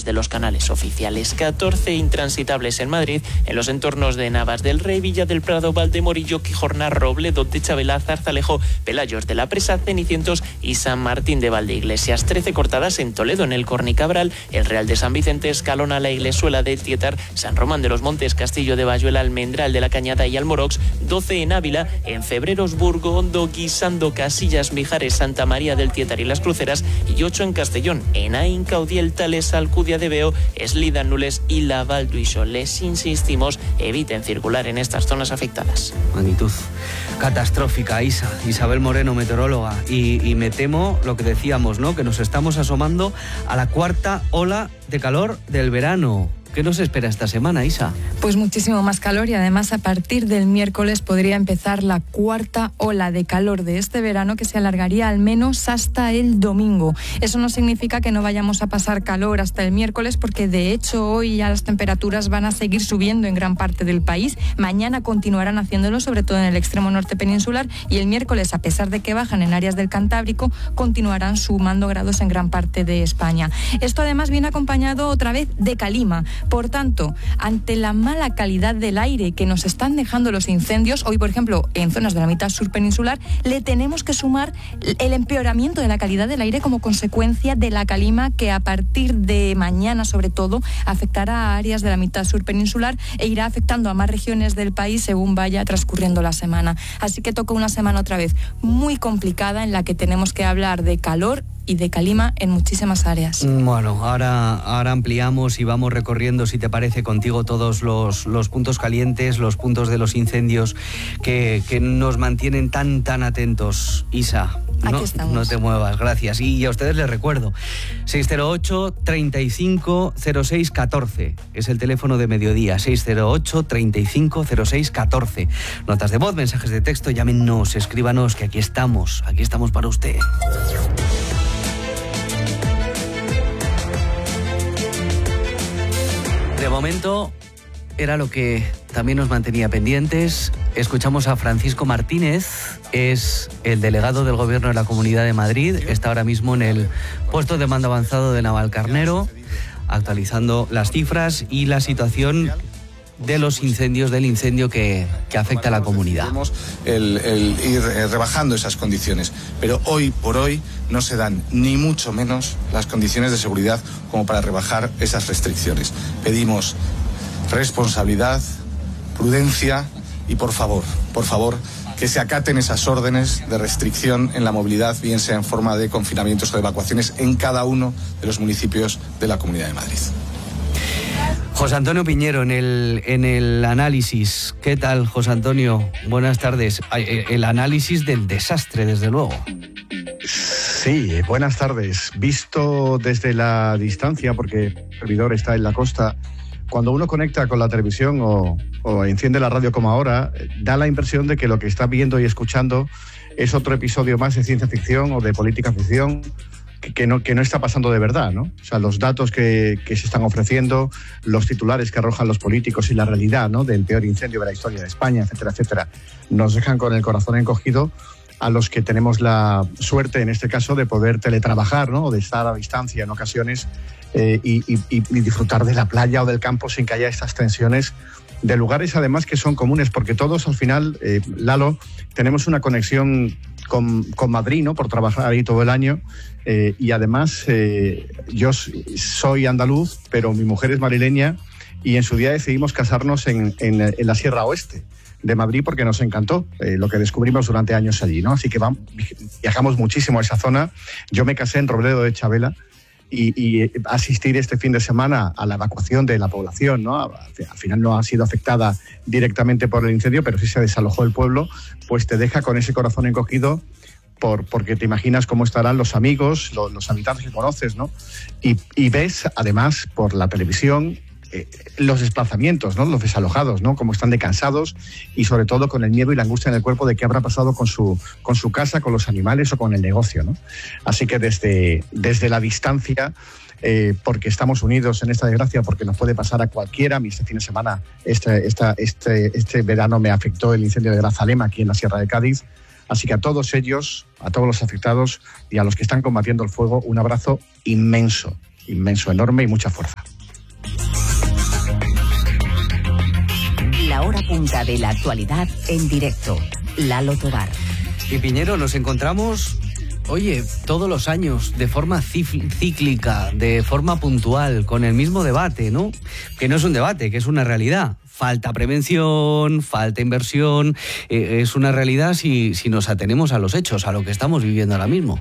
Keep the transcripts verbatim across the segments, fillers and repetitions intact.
de los canales oficiales. catorce intransitables en Madrid, en los entornos de Navas del Rey, Villa del Prado, Valdemorillo, Quijorna, Robledo de Chabela, Zarzalejo, Pelayos de la Presa, Cenicientos y San Martín de Valdeiglesias. trece cortadas en Toledo, en el Cornicabral, el Real de San Vicente, Escalona, la Iglesuela de Tietar, San Román de los Montes, Castillo de Bayuela, Almendral de la Cañada y Almorox. doce en Ávila, en Febreros, Burgo, Hondo, Guisando, Casillas, Mijares, Santa María del Tietar y las Cruceras, y ocho en Castellón, en Ain, Caudiel, Tales, Alcudia de Veo, Eslida, Nules y la Val d'Uixó. Les insistimos, eviten circular en estas zonas afectadas. Magnitud catastrófica, Isa. Isabel Moreno, meteoróloga. Y, y me temo lo que decíamos, ¿no? Que nos estamos asomando a la cuarta ola de calor del verano. ¿Qué nos espera esta semana, Isa? Pues muchísimo más calor y además a partir del miércoles podría empezar la cuarta ola de calor de este verano, que se alargaría al menos hasta el domingo. Eso no significa que no vayamos a pasar calor hasta el miércoles, porque de hecho hoy ya las temperaturas van a seguir subiendo en gran parte del país. Mañana continuarán haciéndolo, sobre todo en el extremo norte peninsular, y el miércoles, a pesar de que bajan en áreas del Cantábrico, continuarán sumando grados en gran parte de España. Esto además viene acompañado otra vez de calima. Por tanto, ante la mala calidad del aire que nos están dejando los incendios, hoy, por ejemplo, en zonas de la mitad sur peninsular, le tenemos que sumar el empeoramiento de la calidad del aire como consecuencia de la calima, que a partir de mañana, sobre todo, afectará a áreas de la mitad sur peninsular e irá afectando a más regiones del país según vaya transcurriendo la semana. Así que toca una semana otra vez muy complicada, en la que tenemos que hablar de calor y de calima en muchísimas áreas. Bueno, ahora, ahora ampliamos y vamos recorriendo, si te parece, contigo todos los, los puntos calientes, los puntos de los incendios que, que nos mantienen tan, tan atentos. Isa, no, no te muevas, gracias. Y a ustedes les recuerdo, seis cero ocho, treinta y cinco, cero seis, catorce, es el teléfono de Mediodía, seis cero ocho, treinta y cinco, cero seis, catorce. Notas de voz, mensajes de texto, llámenos, escríbanos, que aquí estamos, aquí estamos para usted. De momento era lo que también nos mantenía pendientes. Escuchamos a Francisco Martínez, es el delegado del Gobierno de la Comunidad de Madrid, está ahora mismo en el puesto de mando avanzado de Navalcarnero, actualizando las cifras y la situación de los incendios, del incendio que, que afecta a la comunidad. El, el ir rebajando esas condiciones, pero hoy por hoy no se dan ni mucho menos las condiciones de seguridad como para rebajar esas restricciones. Pedimos responsabilidad, prudencia y por favor, por favor, que se acaten esas órdenes de restricción en la movilidad, bien sea en forma de confinamientos o de evacuaciones en cada uno de los municipios de la Comunidad de Madrid. José Antonio Piñero, en el, en el análisis. ¿Qué tal, José Antonio? Buenas tardes. El análisis del desastre, desde luego. Sí, buenas tardes. Visto desde la distancia, porque el servidor está en la costa, cuando uno conecta con la televisión o, o enciende la radio como ahora, da la impresión de que lo que está viendo y escuchando es otro episodio más de ciencia ficción o de política ficción, que no, que no está pasando de verdad, ¿no? O sea, los datos que, que se están ofreciendo, los titulares que arrojan los políticos y la realidad, ¿no?, del peor incendio de la historia de España, etcétera, etcétera, nos dejan con el corazón encogido a los que tenemos la suerte, en este caso, de poder teletrabajar, ¿no?, o de estar a distancia en ocasiones eh, y, y, y disfrutar de la playa o del campo sin que haya estas tensiones de lugares, además, que son comunes, porque todos, al final, eh, Lalo, tenemos una conexión con, con Madrid, ¿no?, por trabajar ahí todo el año. Eh, y además, eh, yo soy andaluz, pero mi mujer es madrileña, y en su día decidimos casarnos en, en, en la Sierra Oeste de Madrid porque nos encantó eh, lo que descubrimos durante años allí, ¿no? Así que vamos, viajamos muchísimo a esa zona. Yo me casé en Robledo de Chabela y, y asistir este fin de semana a la evacuación de la población, ¿no? Al final no ha sido afectada directamente por el incendio, pero sí se desalojó el pueblo, pues te deja con ese corazón encogido. Por, porque te imaginas cómo estarán los amigos, los, los habitantes que conoces, ¿no? Y, y ves, además, por la televisión, eh, los desplazamientos, ¿no?, los desalojados, ¿no?, cómo están de cansados y, sobre todo, con el miedo y la angustia en el cuerpo de qué habrá pasado con su, con su casa, con los animales o con el negocio, ¿no? Así que desde, desde la distancia, eh, porque estamos unidos en esta desgracia, porque nos puede pasar a cualquiera. A mí este fin de semana, este, esta, este, este verano me afectó el incendio de Grazalema, aquí en la Sierra de Cádiz. Así que a todos ellos, a todos los afectados y a los que están combatiendo el fuego, un abrazo inmenso, inmenso, enorme y mucha fuerza. La hora punta de la actualidad en directo. Lalo Tobar. Y Piñero, nos encontramos, oye, todos los años, de forma cíclica, de forma puntual, con el mismo debate, ¿no? Que no es un debate, que es una realidad. Falta prevención, falta inversión, eh, es una realidad si, si nos atenemos a los hechos, a lo que estamos viviendo ahora mismo.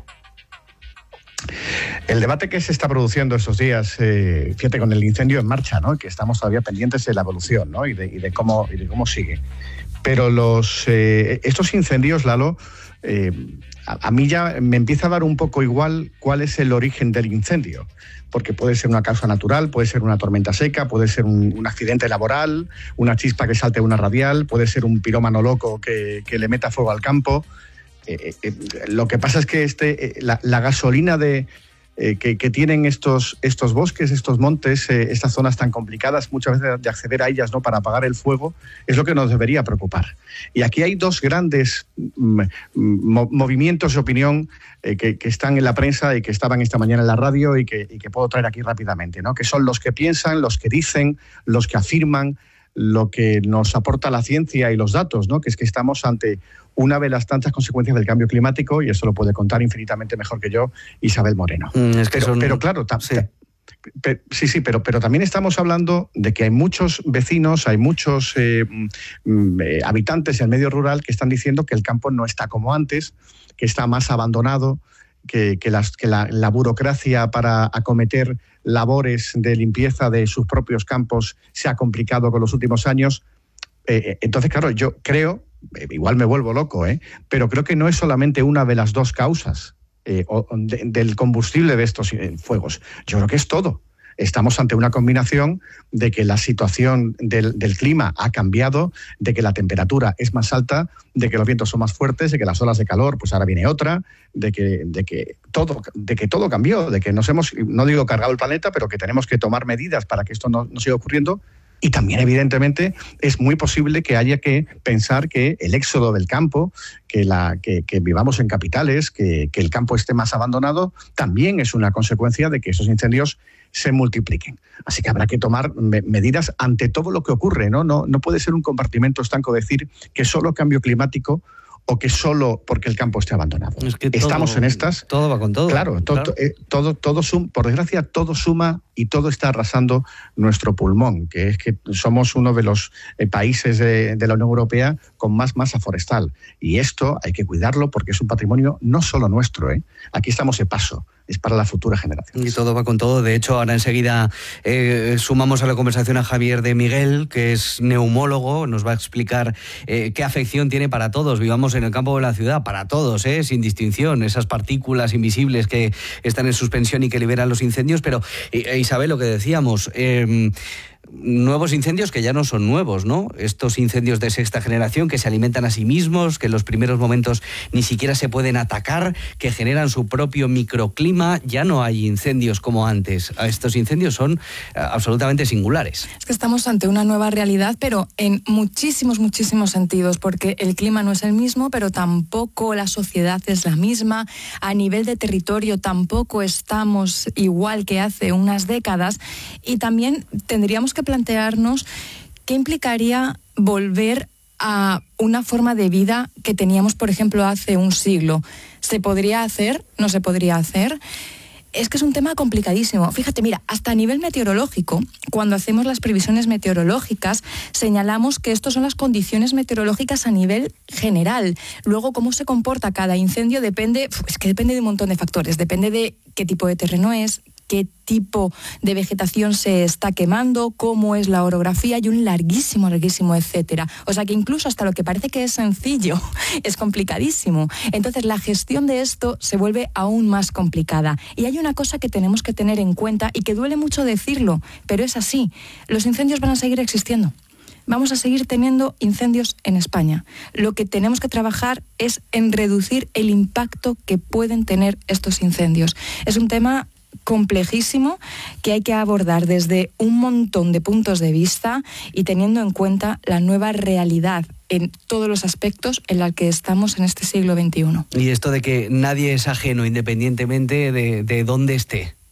El debate que se está produciendo estos días, eh, fíjate, con el incendio en marcha, ¿no? Que estamos todavía pendientes de la evolución, ¿no? Y de, y de cómo y de cómo sigue. Pero los eh, estos incendios, Lalo, eh, a, a mí ya me empieza a dar un poco igual cuál es el origen del incendio, porque puede ser una causa natural, puede ser una tormenta seca, puede ser un, un accidente laboral, una chispa que salte de una radial, puede ser un pirómano loco que, que le meta fuego al campo. Eh, eh, lo que pasa es que este, eh, la, la gasolina de Eh, que, que tienen estos, estos bosques, estos montes, eh, estas zonas tan complicadas, muchas veces de acceder a ellas, ¿no?, para apagar el fuego, es lo que nos debería preocupar. Y aquí hay dos grandes mm, mo- movimientos de opinión eh, que, que están en la prensa y que estaban esta mañana en la radio y que, y que puedo traer aquí rápidamente, ¿no?, que son los que piensan, los que dicen, los que afirman, lo que nos aporta la ciencia y los datos, ¿no?, que es que estamos ante una de las tantas consecuencias del cambio climático, y eso lo puede contar infinitamente mejor que yo Isabel Moreno. Mm, es que pero, son... pero claro, ta- sí. ta- pe- sí, sí, pero, pero también estamos hablando de que hay muchos vecinos, hay muchos eh, mm, eh, habitantes en el medio rural que están diciendo que el campo no está como antes, que está más abandonado, que, que, las, que la, la burocracia para acometer labores de limpieza de sus propios campos se ha complicado con los últimos años. Eh, entonces, claro, yo creo, igual me vuelvo loco, ¿eh? pero creo que no es solamente una de las dos causas eh, o, de, del combustible de estos eh, fuegos. Yo creo que es todo. Estamos ante una combinación de que la situación del, del clima ha cambiado, de que la temperatura es más alta, de que los vientos son más fuertes, de que las olas de calor, pues ahora viene otra, de que, de que, todo, de que todo cambió, de que nos hemos, no digo cargado el planeta, pero que tenemos que tomar medidas para que esto no, no siga ocurriendo. Y también, evidentemente, es muy posible que haya que pensar que el éxodo del campo, que, la, que, que vivamos en capitales, que, que el campo esté más abandonado, también es una consecuencia de que esos incendios se multipliquen. Así que habrá que tomar me- medidas ante todo lo que ocurre, ¿no? No, no puede ser un compartimento estanco decir que solo cambio climático o que solo porque el campo esté abandonado. Es que todo, estamos en estas. Todo va con todo. Claro, to, claro. to, eh, todo, todo sum, por desgracia, todo suma y todo está arrasando nuestro pulmón, que es que somos uno de los eh, países de, de la Unión Europea con más masa forestal. Y esto hay que cuidarlo porque es un patrimonio no solo nuestro, ¿eh? Aquí estamos de paso. Es para la futura generación. Y todo va con todo. De hecho, ahora enseguida eh, sumamos a la conversación a Javier de Miguel, que es neumólogo, nos va a explicar eh, qué afección tiene para todos. Vivamos en el campo de la ciudad, para todos, eh, sin distinción, esas partículas invisibles que están en suspensión y que liberan los incendios. Pero, eh, Isabel, lo que decíamos... Eh, nuevos incendios que ya no son nuevos, ¿no? Estos incendios de sexta generación que se alimentan a sí mismos, que en los primeros momentos ni siquiera se pueden atacar, que generan su propio microclima. Ya no hay incendios como antes. Estos incendios son uh, absolutamente singulares. Es que estamos ante una nueva realidad, pero en muchísimos, muchísimos sentidos, porque el clima no es el mismo, pero tampoco la sociedad es la misma. A nivel de territorio tampoco estamos igual que hace unas décadas, y también tendríamos que plantearnos qué implicaría volver a una forma de vida que teníamos, por ejemplo, hace un siglo. ¿Se podría hacer? ¿No se podría hacer? Es que es un tema complicadísimo. Fíjate, mira, hasta a nivel meteorológico, cuando hacemos las previsiones meteorológicas, señalamos que estas son las condiciones meteorológicas a nivel general. Luego, cómo se comporta cada incendio depende, es que depende de un montón de factores. Depende de qué tipo de terreno es, qué tipo de vegetación se está quemando, cómo es la orografía y un larguísimo, larguísimo etcétera. O sea que incluso hasta lo que parece que es sencillo es complicadísimo. Entonces la gestión de esto se vuelve aún más complicada. Y hay una cosa que tenemos que tener en cuenta y que duele mucho decirlo, pero es así. Los incendios van a seguir existiendo. Vamos a seguir teniendo incendios en España. Lo que tenemos que trabajar es en reducir el impacto que pueden tener estos incendios. Es un tema complejísimo que hay que abordar desde un montón de puntos de vista y teniendo en cuenta la nueva realidad en todos los aspectos en la que estamos en este siglo veintiuno. Y esto de que nadie es ajeno independientemente de, de dónde esté.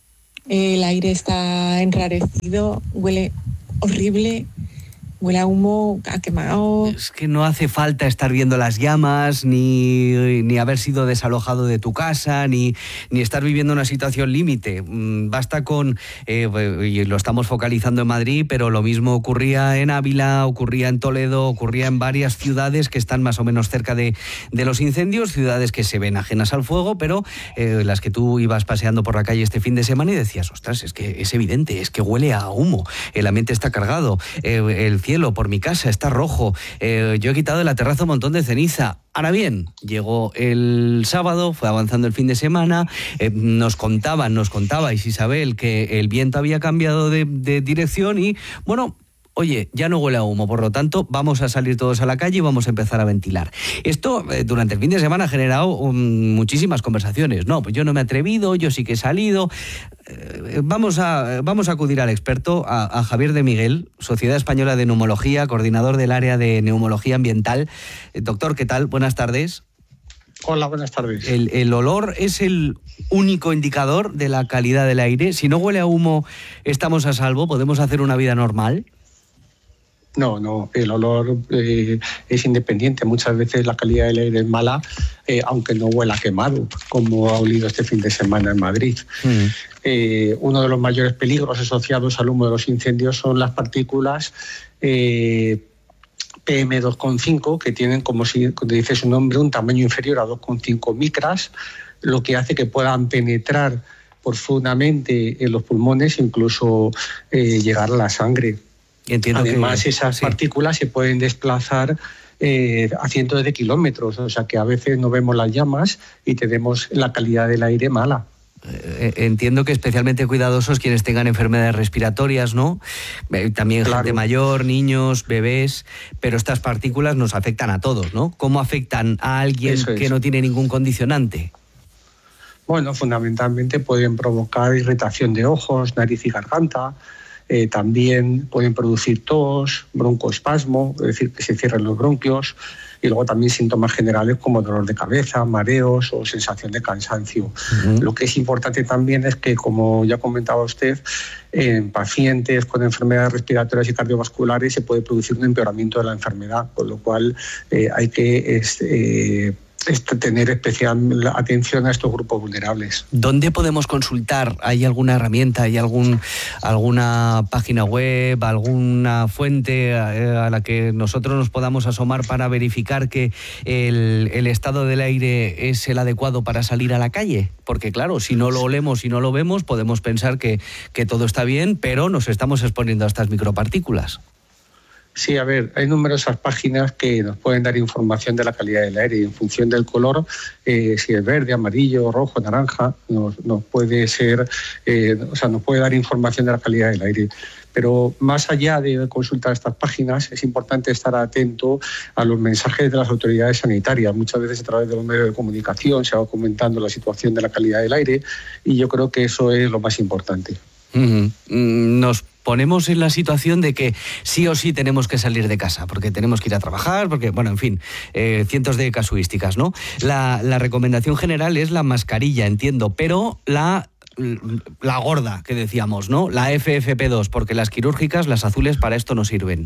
el aire está enrarecido, huele horrible. Huele a humo, a quemado. Es que no hace falta estar viendo las llamas, ni, ni haber sido desalojado de tu casa, ni, ni estar viviendo una situación límite. Basta con, eh, y lo estamos focalizando en Madrid, pero lo mismo ocurría en Ávila, ocurría en Toledo, ocurría en varias ciudades que están más o menos cerca de, de los incendios, ciudades que se ven ajenas al fuego, pero eh, las que tú ibas paseando por la calle este fin de semana y decías, ostras, es que es evidente, es que huele a humo, el ambiente está cargado, eh, el cielo por mi casa está rojo, eh, yo he quitado de la terraza un montón de ceniza. Ahora bien, llegó el sábado, fue avanzando el fin de semana, eh, nos contaban, nos contabais, Isabel, que el viento había cambiado de, de dirección y, bueno, oye, ya no huele a humo, por lo tanto, vamos a salir todos a la calle y vamos a empezar a ventilar. Esto, eh, durante el fin de semana, ha generado um, muchísimas conversaciones. No, pues yo no me he atrevido, yo sí que he salido. Eh, vamos, a, vamos a acudir al experto, a, a Javier de Miguel, Sociedad Española de Neumología, coordinador del área de neumología ambiental. Eh, doctor, ¿qué tal? Buenas tardes. Hola, buenas tardes. ¿El, el olor es el único indicador de la calidad del aire? Si no huele a humo, ¿estamos a salvo? ¿Podemos hacer una vida normal? No, no, el olor eh, es independiente. Muchas veces la calidad del aire es mala, eh, aunque no huela quemado, como ha olido este fin de semana en Madrid. Mm. Eh, uno de los mayores peligros asociados al humo de los incendios son las partículas eh, P M dos coma cinco, que tienen, como si dice su nombre, un tamaño inferior a dos coma cinco micras, lo que hace que puedan penetrar profundamente en los pulmones, incluso eh, llegar a la sangre. Entiendo. Además, que, esas sí. partículas se pueden desplazar eh, a cientos de kilómetros, o sea que a veces no vemos las llamas y tenemos la calidad del aire mala. Eh, entiendo que especialmente cuidadosos quienes tengan enfermedades respiratorias, ¿no? Eh, también claro. Gente mayor, niños, bebés, pero estas partículas nos afectan a todos, ¿no? ¿Cómo afectan a alguien Eso que es. no tiene ningún condicionante? Bueno, fundamentalmente pueden provocar irritación de ojos, nariz y garganta. Eh, también pueden producir tos, broncoespasmo, es decir, que se cierren los bronquios, y luego también síntomas generales como dolor de cabeza, mareos o sensación de cansancio. Uh-huh. Lo que es importante también es que, como ya comentaba usted, en pacientes con enfermedades respiratorias y cardiovasculares se puede producir un empeoramiento de la enfermedad, con lo cual eh, hay que este, eh, tener especial atención a estos grupos vulnerables. ¿Dónde podemos consultar? ¿Hay alguna herramienta, hay algún, alguna página web, alguna fuente a, a la que nosotros nos podamos asomar para verificar que el, el estado del aire es el adecuado para salir a la calle? Porque claro, si no lo olemos y no lo vemos, podemos pensar que, que todo está bien, pero nos estamos exponiendo a estas micropartículas. Sí, a ver, hay numerosas páginas que nos pueden dar información de la calidad del aire y en función del color, eh, si es verde, amarillo, rojo, naranja, nos, nos puede ser, eh, o sea, nos puede dar información de la calidad del aire. Pero más allá de consultar estas páginas, es importante estar atento a los mensajes de las autoridades sanitarias. Muchas veces a través de los medios de comunicación se va comentando la situación de la calidad del aire y yo creo que eso es lo más importante. Uh-huh. Nos ponemos en la situación de que sí o sí tenemos que salir de casa, porque tenemos que ir a trabajar, porque, bueno, en fin, eh, cientos de casuísticas, ¿no? La, la recomendación general es la mascarilla, entiendo, pero la... la gorda que decíamos, ¿no? La F F P dos, porque las quirúrgicas, las azules, para esto no sirven.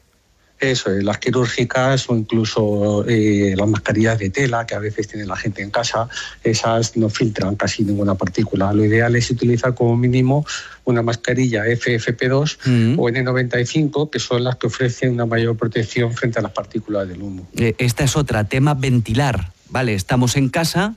Eso es, las quirúrgicas o incluso eh, las mascarillas de tela que a veces tiene la gente en casa, esas no filtran casi ninguna partícula. Lo ideal es utilizar como mínimo una mascarilla F F P dos mm. o N noventa y cinco, que son las que ofrecen una mayor protección frente a las partículas del humo. Eh, esta es otra, tema ventilar. Vale, estamos en casa,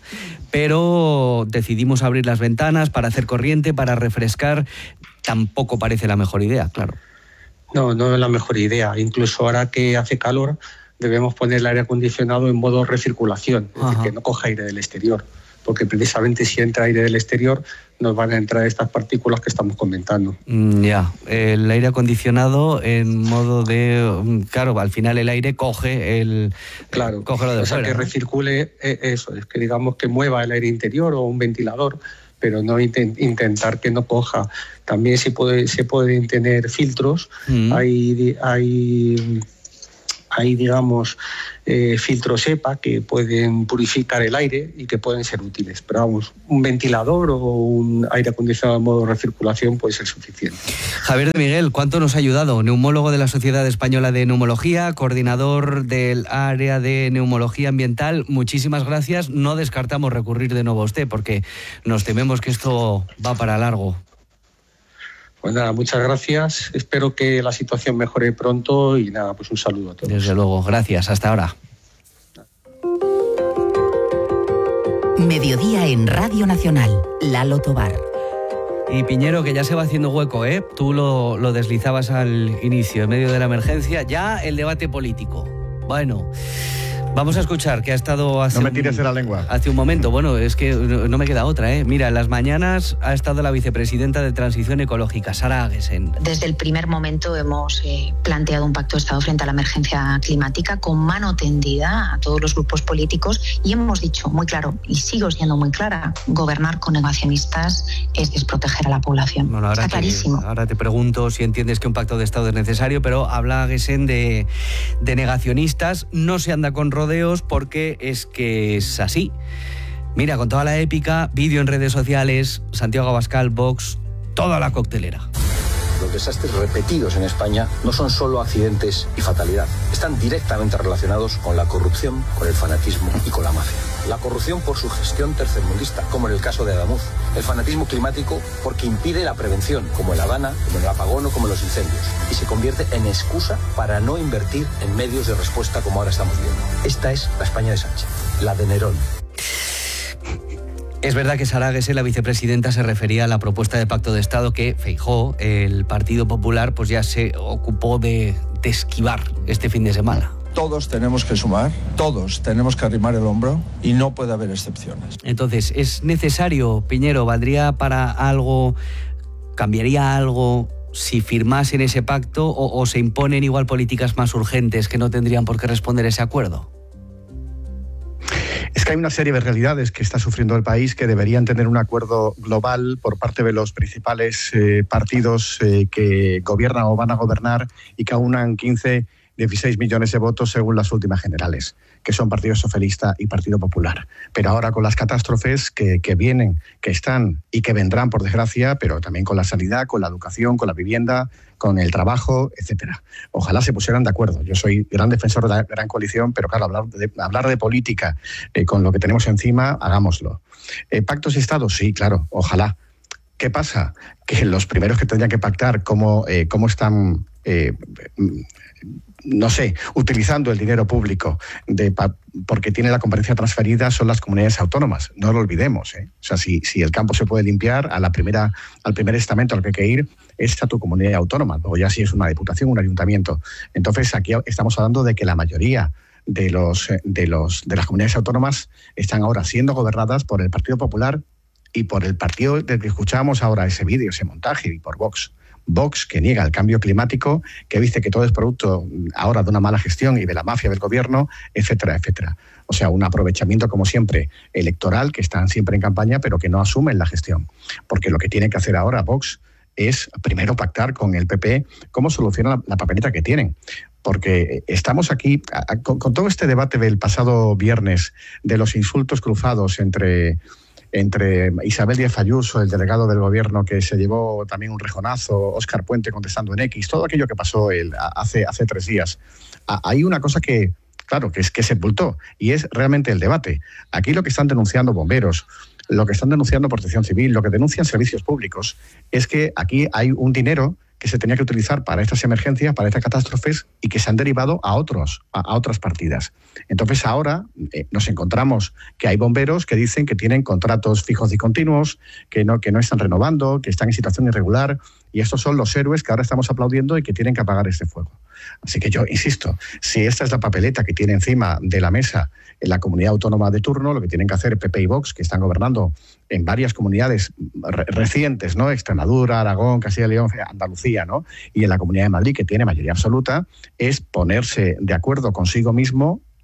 pero decidimos abrir las ventanas para hacer corriente, para refrescar. Tampoco parece la mejor idea, claro. No, no es la mejor idea. Incluso ahora que hace calor, debemos poner el aire acondicionado en modo recirculación, es decir, que no coja aire del exterior, porque precisamente si entra aire del exterior nos van a entrar estas partículas que estamos comentando. Mm, ya, el aire acondicionado en modo de... Claro, al final el aire coge el... Claro, coge lo de o sea, fuera, que ¿no? recircule eso, es que digamos que mueva el aire interior o un ventilador, pero no intent, intentar que no coja. También se, puede, se pueden tener filtros, mm. hay... hay hay, digamos, eh, filtros EPA que pueden purificar el aire y que pueden ser útiles. Pero vamos, un ventilador o un aire acondicionado en modo recirculación puede ser suficiente. Javier de Miguel, ¿cuánto nos ha ayudado? Neumólogo de la Sociedad Española de Neumología, coordinador del área de neumología ambiental. Muchísimas gracias. No descartamos recurrir de nuevo a usted porque nos tememos que esto va para largo. Pues nada, muchas gracias. Espero que la situación mejore pronto y nada, pues un saludo a todos. Desde luego, gracias. Hasta ahora. Mediodía en Radio Nacional. Lalo Tobar. Y Piñero, que ya se va haciendo hueco, ¿eh? Tú lo, lo deslizabas al inicio, en medio de la emergencia. Ya el debate político. Bueno... Vamos a escuchar que ha estado hace, no me tires de la lengua. hace un momento. Bueno, es que no me queda otra, ¿eh? Mira, en las mañanas ha estado la vicepresidenta de Transición Ecológica, Sara Agesen. Desde el primer momento hemos eh, planteado un pacto de Estado frente a la emergencia climática con mano tendida a todos los grupos políticos y hemos dicho muy claro, y sigo siendo muy clara, gobernar con negacionistas es desproteger a la población. Bueno, ahora Está te, clarísimo. Ahora te pregunto si entiendes que un pacto de Estado es necesario, pero habla Agesen de, de negacionistas. No se anda con rodeos porque es que es así. Mira, con toda la épica, vídeo en redes sociales, Santiago Abascal, Vox, toda la coctelera. Los desastres repetidos en España no son solo accidentes y fatalidad. Están directamente relacionados con la corrupción, con el fanatismo y con la mafia. La corrupción por su gestión tercermundista, como en el caso de Adamuz. El fanatismo climático porque impide la prevención, como en La Habana, como en el apagón o como en los incendios. Y se convierte en excusa para no invertir en medios de respuesta como ahora estamos viendo. Esta es la España de Sánchez, la de Nerón. Es verdad que Sara Agesen, la vicepresidenta, se refería a la propuesta de pacto de Estado que Feijóo, el Partido Popular, pues ya se ocupó de, de esquivar este fin de semana. Todos tenemos que sumar, todos tenemos que arrimar el hombro y no puede haber excepciones. Entonces, ¿es necesario, Piñero, valdría para algo, cambiaría algo si firmasen ese pacto o, o se imponen igual políticas más urgentes que no tendrían por qué responder a ese acuerdo? Es que hay una serie de realidades que está sufriendo el país que deberían tener un acuerdo global por parte de los principales eh, partidos eh, que gobiernan o van a gobernar y que aunan quince, dieciséis millones de votos según las últimas generales, que son Partido Socialista y Partido Popular. Pero ahora con las catástrofes que, que vienen, que están y que vendrán, por desgracia, pero también con la sanidad, con la educación, con la vivienda, con el trabajo, etcétera. Ojalá se pusieran de acuerdo. Yo soy gran defensor de la gran coalición, pero claro, hablar de, hablar de política eh, con lo que tenemos encima, hagámoslo. Eh, ¿Pactos y Estados? Sí, claro, ojalá. ¿Qué pasa? Que los primeros que tendrían que pactar cómo, eh, cómo están... Eh, no sé, utilizando el dinero público de, porque tiene la competencia transferida son las comunidades autónomas. No lo olvidemos, ¿eh? O sea, si, si el campo se puede limpiar, a la primera, al primer estamento al que hay que ir es a tu comunidad autónoma, o ya si es una diputación, un ayuntamiento. Entonces, aquí estamos hablando de que la mayoría de, los, de, los, de las comunidades autónomas están ahora siendo gobernadas por el Partido Popular y por el partido del que escuchábamos ahora ese vídeo, ese montaje, y por Vox. Vox, que niega el cambio climático, que dice que todo es producto ahora de una mala gestión y de la mafia del gobierno, etcétera, etcétera. O sea, un aprovechamiento, como siempre, electoral, que están siempre en campaña, pero que no asumen la gestión. Porque lo que tiene que hacer ahora Vox es primero pactar con el P P cómo solucionan la, la papeleta que tienen. Porque estamos aquí, a, con, con todo este debate del pasado viernes, de los insultos cruzados entre... entre Isabel Díaz Ayuso, el delegado del gobierno que se llevó también un rejonazo, Óscar Puente contestando en X, todo aquello que pasó el, hace, hace tres días. Hay una cosa que, claro, que es que sepultó, y es realmente el debate. Aquí lo que están denunciando bomberos, lo que están denunciando Protección Civil, lo que denuncian servicios públicos, es que aquí hay un dinero que se tenía que utilizar para estas emergencias, para estas catástrofes, y que se han derivado a otros, a, a otras partidas. Entonces ahora eh, nos encontramos que hay bomberos que dicen que tienen contratos fijos y continuos, que no, que no están renovando, que están en situación irregular, y estos son los héroes que ahora estamos aplaudiendo y que tienen que apagar este fuego. Así que yo insisto, si esta es la papeleta que tiene encima de la mesa en la comunidad autónoma de turno, lo que tienen que hacer P P y Vox, que están gobernando en varias comunidades re recientes, ¿no? Extremadura, Aragón, Castilla y León, Andalucía, ¿no? Y en la Comunidad de Madrid, que tiene mayoría absoluta, es ponerse de acuerdo consigo mismo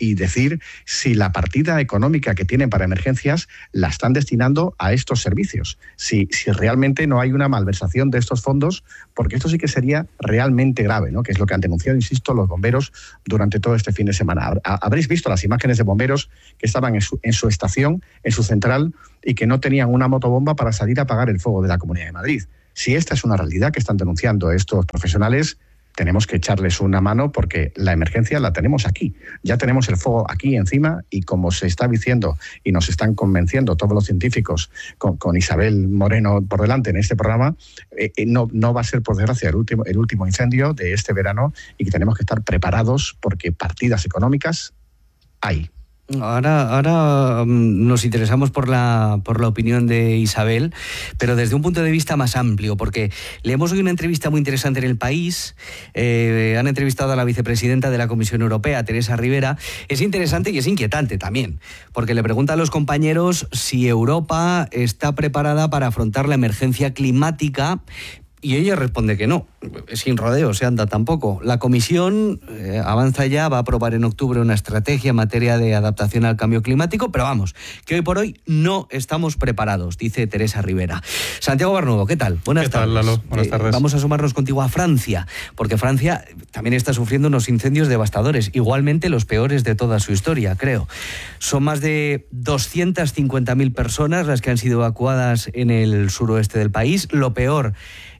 y decir si la partida económica que tienen para emergencias la están destinando a estos servicios, si, si realmente no hay una malversación de estos fondos, porque esto sí que sería realmente grave, ¿no? Que es lo que han denunciado, insisto, los bomberos durante todo este fin de semana. Habréis visto las imágenes de bomberos que estaban en su, en su estación, en su central, y que no tenían una motobomba para salir a apagar el fuego de la Comunidad de Madrid. Si esta es una realidad que están denunciando estos profesionales, tenemos que echarles una mano porque la emergencia la tenemos aquí. Ya tenemos el fuego aquí encima y como se está diciendo y nos están convenciendo todos los científicos con, con Isabel Moreno por delante en este programa, eh, no, no va a ser, por desgracia, el último, el último incendio de este verano y que tenemos que estar preparados porque partidas económicas hay. Ahora, ahora nos interesamos por la, por la opinión de Isabel, pero desde un punto de vista más amplio, porque leemos hoy una entrevista muy interesante en El País. Eh, han entrevistado a la vicepresidenta de la Comisión Europea, Teresa Rivera. Es interesante y es inquietante también, porque le pregunta a los compañeros si Europa está preparada para afrontar la emergencia climática. Y ella responde que no, sin rodeos se anda tampoco. La Comisión eh, avanza ya, va a aprobar en octubre una estrategia en materia de adaptación al cambio climático, pero vamos, que hoy por hoy no estamos preparados, dice Teresa Rivera. Santiago Barnudo, ¿qué tal? Buenas ¿Qué tardes. tal, Lalo? Buenas tardes. Eh, vamos a sumarnos contigo a Francia, porque Francia también está sufriendo unos incendios devastadores, igualmente los peores de toda su historia, creo. Son más de doscientas cincuenta mil personas las que han sido evacuadas en el suroeste del país. Lo peor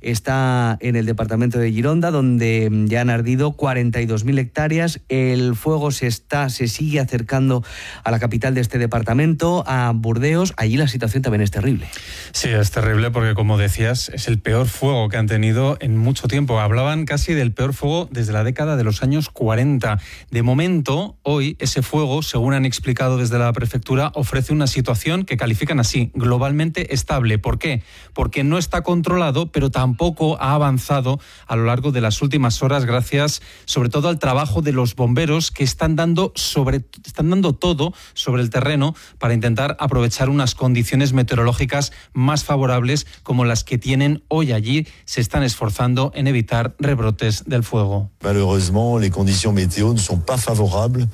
está en el departamento de Gironda, donde ya han ardido cuarenta y dos mil hectáreas. El fuego se está, se sigue acercando a la capital de este departamento, a Burdeos. Allí la situación también es terrible. Sí, es terrible porque, como decías, es el peor fuego que han tenido en mucho tiempo. Hablaban casi del peor fuego desde la década de los años cuarenta. De momento, hoy, ese fuego, según han explicado desde la prefectura, ofrece una situación que califican así, globalmente estable. ¿Por qué? Porque no está controlado, pero tampoco Tampoco ha avanzado a lo largo de las últimas horas, gracias sobre todo al trabajo de los bomberos que están dando, sobre, están dando todo sobre el terreno para intentar aprovechar unas condiciones meteorológicas más favorables como las que tienen hoy allí. Se están esforzando en evitar rebrotes del fuego. Malheureusement, les conditions météo ne sont pas favorables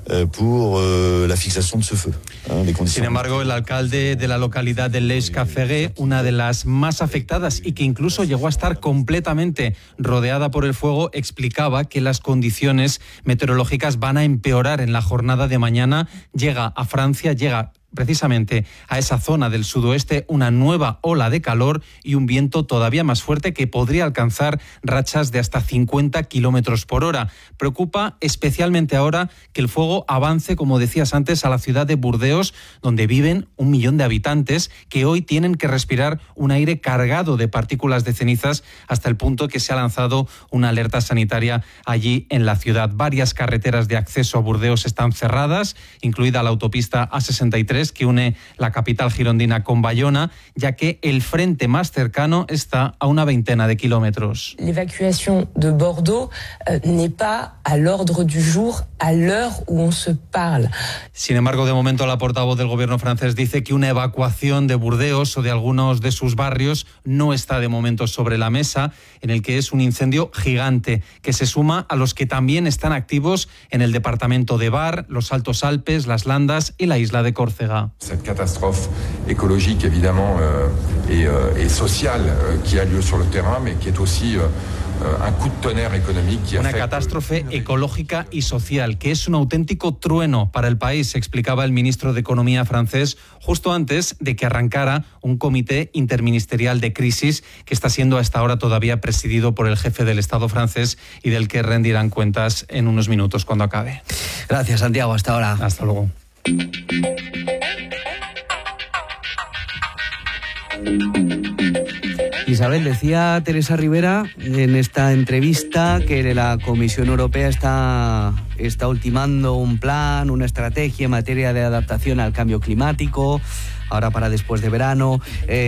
pour la fixación de ce feu. Sin embargo, el alcalde de la localidad de Les-Cafferé, una de las más afectadas y que incluso llegó a estar completamente rodeada por el fuego, explicaba que las condiciones meteorológicas van a empeorar en la jornada de mañana. Llega a Francia, llega precisamente a esa zona del sudoeste una nueva ola de calor y un viento todavía más fuerte que podría alcanzar rachas de hasta cincuenta kilómetros por hora. Preocupa especialmente ahora que el fuego avance, como decías antes, a la ciudad de Burdeos, donde viven un millón de habitantes que hoy tienen que respirar un aire cargado de partículas de cenizas, hasta el punto que se ha lanzado una alerta sanitaria allí en la ciudad. Varias carreteras de acceso a Burdeos están cerradas, incluida la autopista A sesenta y tres, que une la capital girondina con Bayona, ya que el frente más cercano está a una veintena de kilómetros. La evacuación de Bordeaux eh, n'est pas à l'ordre du jour à l'heure où on se parle. Sin embargo, de momento la portavoz del gobierno francés dice que una evacuación de Burdeos o de algunos de sus barrios no está de momento sobre la mesa, en el que es un incendio gigante que se suma a los que también están activos en el departamento de Var, los Altos Alpes, las Landas y la isla de Córcega. Cette catastrophe écologique, évidemment, euh, et, euh, et sociale euh, qui a lieu sur le terrain, mais qui est aussi euh, un coup de tonnerre économique qui Una afecte... catástrofe ecológica y social, que es un auténtico trueno para el país, explicaba el ministro de Economía francés justo antes de que arrancara un comité interministerial de crisis que está siendo hasta ahora todavía presidido por el jefe del Estado francés y del que rendirán cuentas en unos minutos cuando acabe. Gracias, Santiago. Hasta ahora. Hasta luego. Isabel, decía Teresa Rivera en esta entrevista que la Comisión Europea está, está ultimando un plan, una estrategia en materia de adaptación al cambio climático. ahora para después de verano.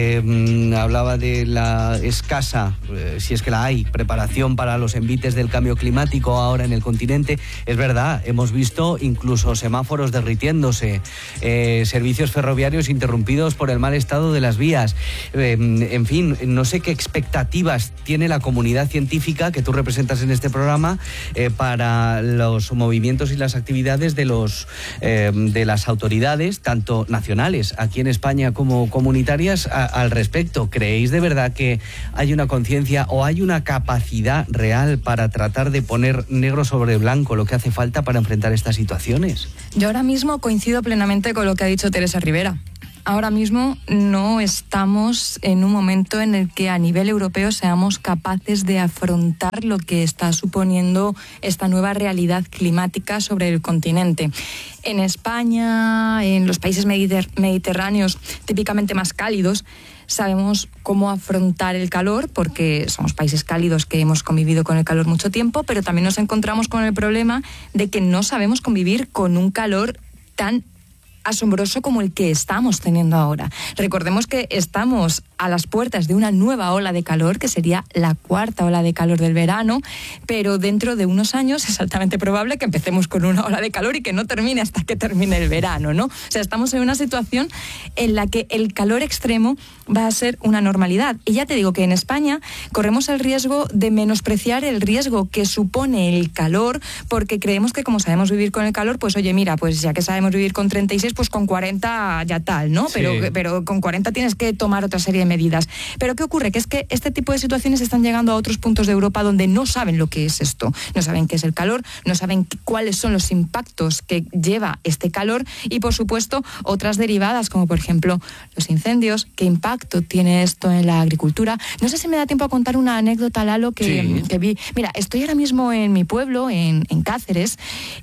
Eh, hablaba de la escasa, eh, si es que la hay, preparación para los envites del cambio climático ahora en el continente. Es verdad, hemos visto incluso semáforos derritiéndose, eh, servicios ferroviarios interrumpidos por el mal estado de las vías. Eh, en fin, no sé qué expectativas tiene la comunidad científica que tú representas en este programa eh, para los movimientos y las actividades de los eh, de las autoridades, tanto nacionales aquí en España como comunitarias, a, al respecto. ¿Creéis de verdad que hay una conciencia o hay una capacidad real para tratar de poner negro sobre blanco lo que hace falta para enfrentar estas situaciones? Yo ahora mismo coincido plenamente con lo que ha dicho Teresa Rivera. Ahora mismo no estamos en un momento en el que a nivel europeo seamos capaces de afrontar lo que está suponiendo esta nueva realidad climática sobre el continente. En España, en los países mediter- mediterráneos típicamente más cálidos, sabemos cómo afrontar el calor, porque somos países cálidos que hemos convivido con el calor mucho tiempo, pero también nos encontramos con el problema de que no sabemos convivir con un calor tan asombroso como el que estamos teniendo ahora. Recordemos que estamos a las puertas de una nueva ola de calor, que sería la cuarta ola de calor del verano, pero dentro de unos años es altamente probable que empecemos con una ola de calor y que no termine hasta que termine el verano, ¿no? O sea, estamos en una situación en la que el calor extremo va a ser una normalidad. Y ya te digo que en España corremos el riesgo de menospreciar el riesgo que supone el calor, porque creemos que como sabemos vivir con el calor, pues oye, mira, pues ya que sabemos vivir con treinta y seis, pues con cuarenta ya tal, ¿no? Sí. Pero, pero con cuarenta tienes que tomar otra serie de medidas. Pero ¿qué ocurre? Que es que este tipo de situaciones están llegando a otros puntos de Europa donde no saben lo que es esto. No saben qué es el calor, no saben cuáles son los impactos que lleva este calor y, por supuesto, otras derivadas, como por ejemplo los incendios. ¿Qué impacto tiene esto en la agricultura? No sé si me da tiempo a contar una anécdota, Lalo, que, sí. que vi. Mira, estoy ahora mismo en mi pueblo, en, en Cáceres,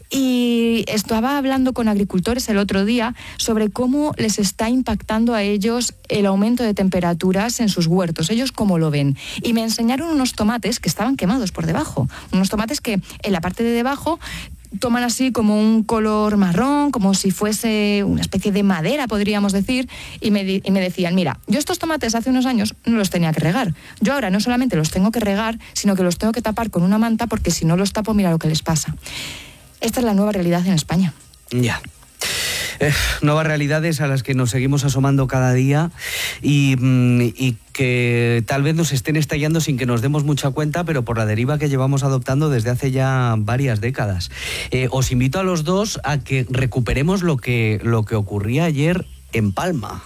y estaba hablando con agricultores el otro día sobre cómo les está impactando a ellos el aumento de temperaturas en sus huertos. Ellos cómo lo ven. Y me enseñaron unos tomates que estaban quemados por debajo. Unos tomates que en la parte de debajo toman así como un color marrón, como si fuese una especie de madera, podríamos decir, y me, di- y me decían, mira, yo estos tomates hace unos años no los tenía que regar. Yo ahora no solamente los tengo que regar, sino que los tengo que tapar con una manta, porque si no los tapo, mira lo que les pasa. Esta es la nueva realidad en España. Ya. Eh, nuevas realidades a las que nos seguimos asomando cada día y, mm, y que tal vez nos estén estallando sin que nos demos mucha cuenta, pero por la deriva que llevamos adoptando desde hace ya varias décadas. Eh, os invito a los dos a que recuperemos lo que, lo que ocurría ayer en Palma.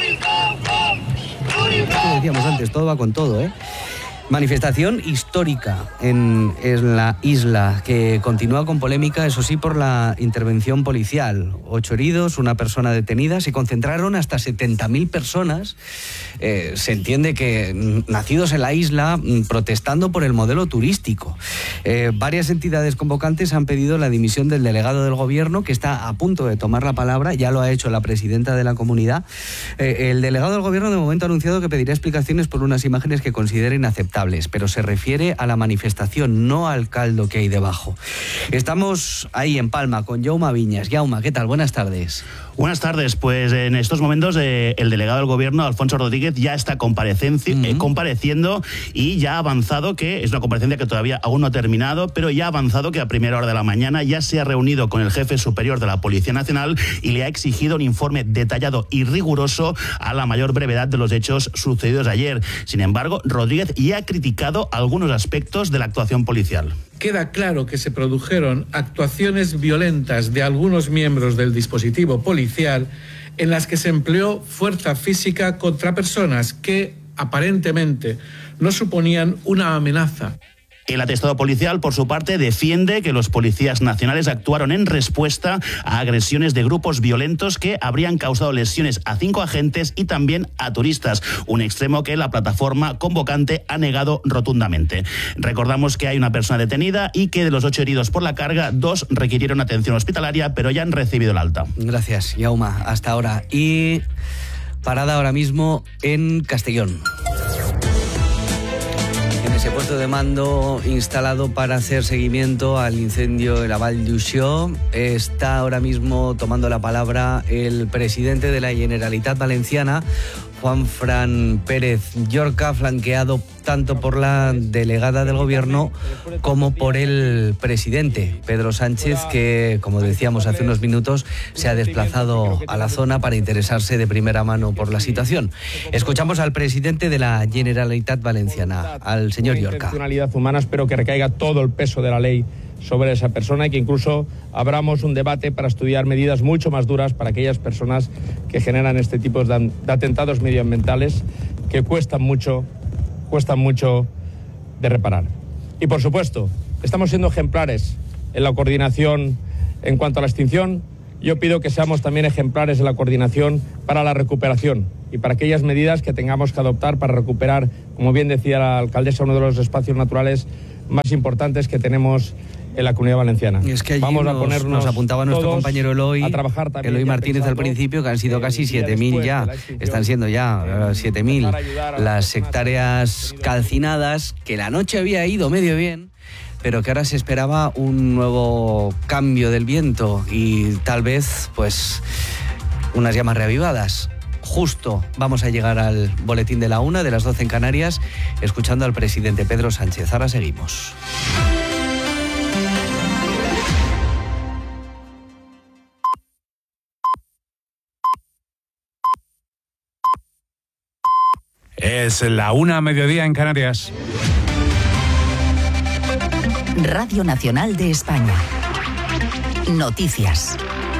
Como decíamos antes, todo va con todo, ¿eh? Manifestación histórica en, en la isla, que continúa con polémica, eso sí, por la intervención policial. Ocho heridos, una persona detenida, se concentraron hasta setenta mil personas. Eh, se entiende que nacidos en la isla, protestando por el modelo turístico. Eh, varias entidades convocantes han pedido la dimisión del delegado del gobierno, que está a punto de tomar la palabra, ya lo ha hecho la presidenta de la comunidad. Eh, el delegado del gobierno de momento ha anunciado que pedirá explicaciones por unas imágenes que considera inaceptables, pero se refiere a la manifestación, no al caldo que hay debajo. Estamos ahí en Palma con Jaume Viñas. Jaume, ¿qué tal? Buenas tardes. Buenas tardes. Pues en estos momentos eh, el delegado del gobierno, Alfonso Rodríguez, ya está comparecencia, uh-huh. eh, compareciendo y ya ha avanzado, que es una comparecencia que todavía aún no ha terminado, pero ya ha avanzado que a primera hora de la mañana ya se ha reunido con el jefe superior de la Policía Nacional y le ha exigido un informe detallado y riguroso a la mayor brevedad de los hechos sucedidos ayer. Sin embargo, Rodríguez ya ha criticado algunos aspectos de la actuación policial. Queda claro que se produjeron actuaciones violentas de algunos miembros del dispositivo policial en las que se empleó fuerza física contra personas que aparentemente no suponían una amenaza. El atestado policial, por su parte, defiende que los policías nacionales actuaron en respuesta a agresiones de grupos violentos que habrían causado lesiones a cinco agentes y también a turistas, un extremo que la plataforma convocante ha negado rotundamente. Recordamos que hay una persona detenida y que de los ocho heridos por la carga, dos requirieron atención hospitalaria, pero ya han recibido el alta. Gracias, Jaume. Hasta ahora. Y parada ahora mismo en Castellón. Ese puesto de mando instalado para hacer seguimiento al incendio de la Vall d'Uixó. Está ahora mismo tomando la palabra el presidente de la Generalitat Valenciana, Juanfran Pérez Llorca, flanqueado tanto por la delegada del gobierno como por el presidente, Pedro Sánchez, que, como decíamos hace unos minutos, se ha desplazado a la zona para interesarse de primera mano por la situación. Escuchamos al presidente de la Generalitat Valenciana, al señor Llorca. Intencionalidad humana, espero que recaiga todo el peso de la ley sobre esa persona y que incluso abramos un debate para estudiar medidas mucho más duras para aquellas personas que generan este tipo de atentados medioambientales que cuestan mucho, cuestan mucho de reparar. Y por supuesto, estamos siendo ejemplares en la coordinación en cuanto a la extinción. Yo pido que seamos también ejemplares en la coordinación para la recuperación y para aquellas medidas que tengamos que adoptar para recuperar, como bien decía la alcaldesa, uno de los espacios naturales más importantes que tenemos en la Comunidad Valenciana. Y es que allí Vamos nos, a ponernos nos apuntaba nuestro compañero Eloy, a trabajar Eloy Martínez al principio, que han sido casi siete mil ya, están siendo ya siete mil las hectáreas calcinadas, que la noche había ido medio bien, pero que ahora se esperaba un nuevo cambio del viento y tal vez pues unas llamas reavivadas. Justo vamos a llegar al boletín de la una, de las doce en Canarias, escuchando al presidente Pedro Sánchez. Ahora seguimos. Es la una, mediodía en Canarias. Radio Nacional de España. Noticias.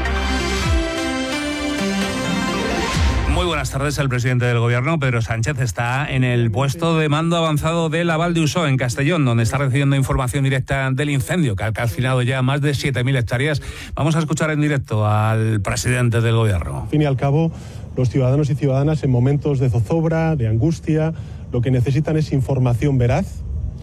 Muy buenas tardes. El presidente del Gobierno, Pedro Sánchez, está en el puesto de mando avanzado de la Vall d'Uixó, en Castellón, donde está recibiendo información directa del incendio, que ha calcinado ya más de siete mil hectáreas. Vamos a escuchar en directo al presidente del Gobierno. Al fin y al cabo, los ciudadanos y ciudadanas en momentos de zozobra, de angustia, lo que necesitan es información veraz,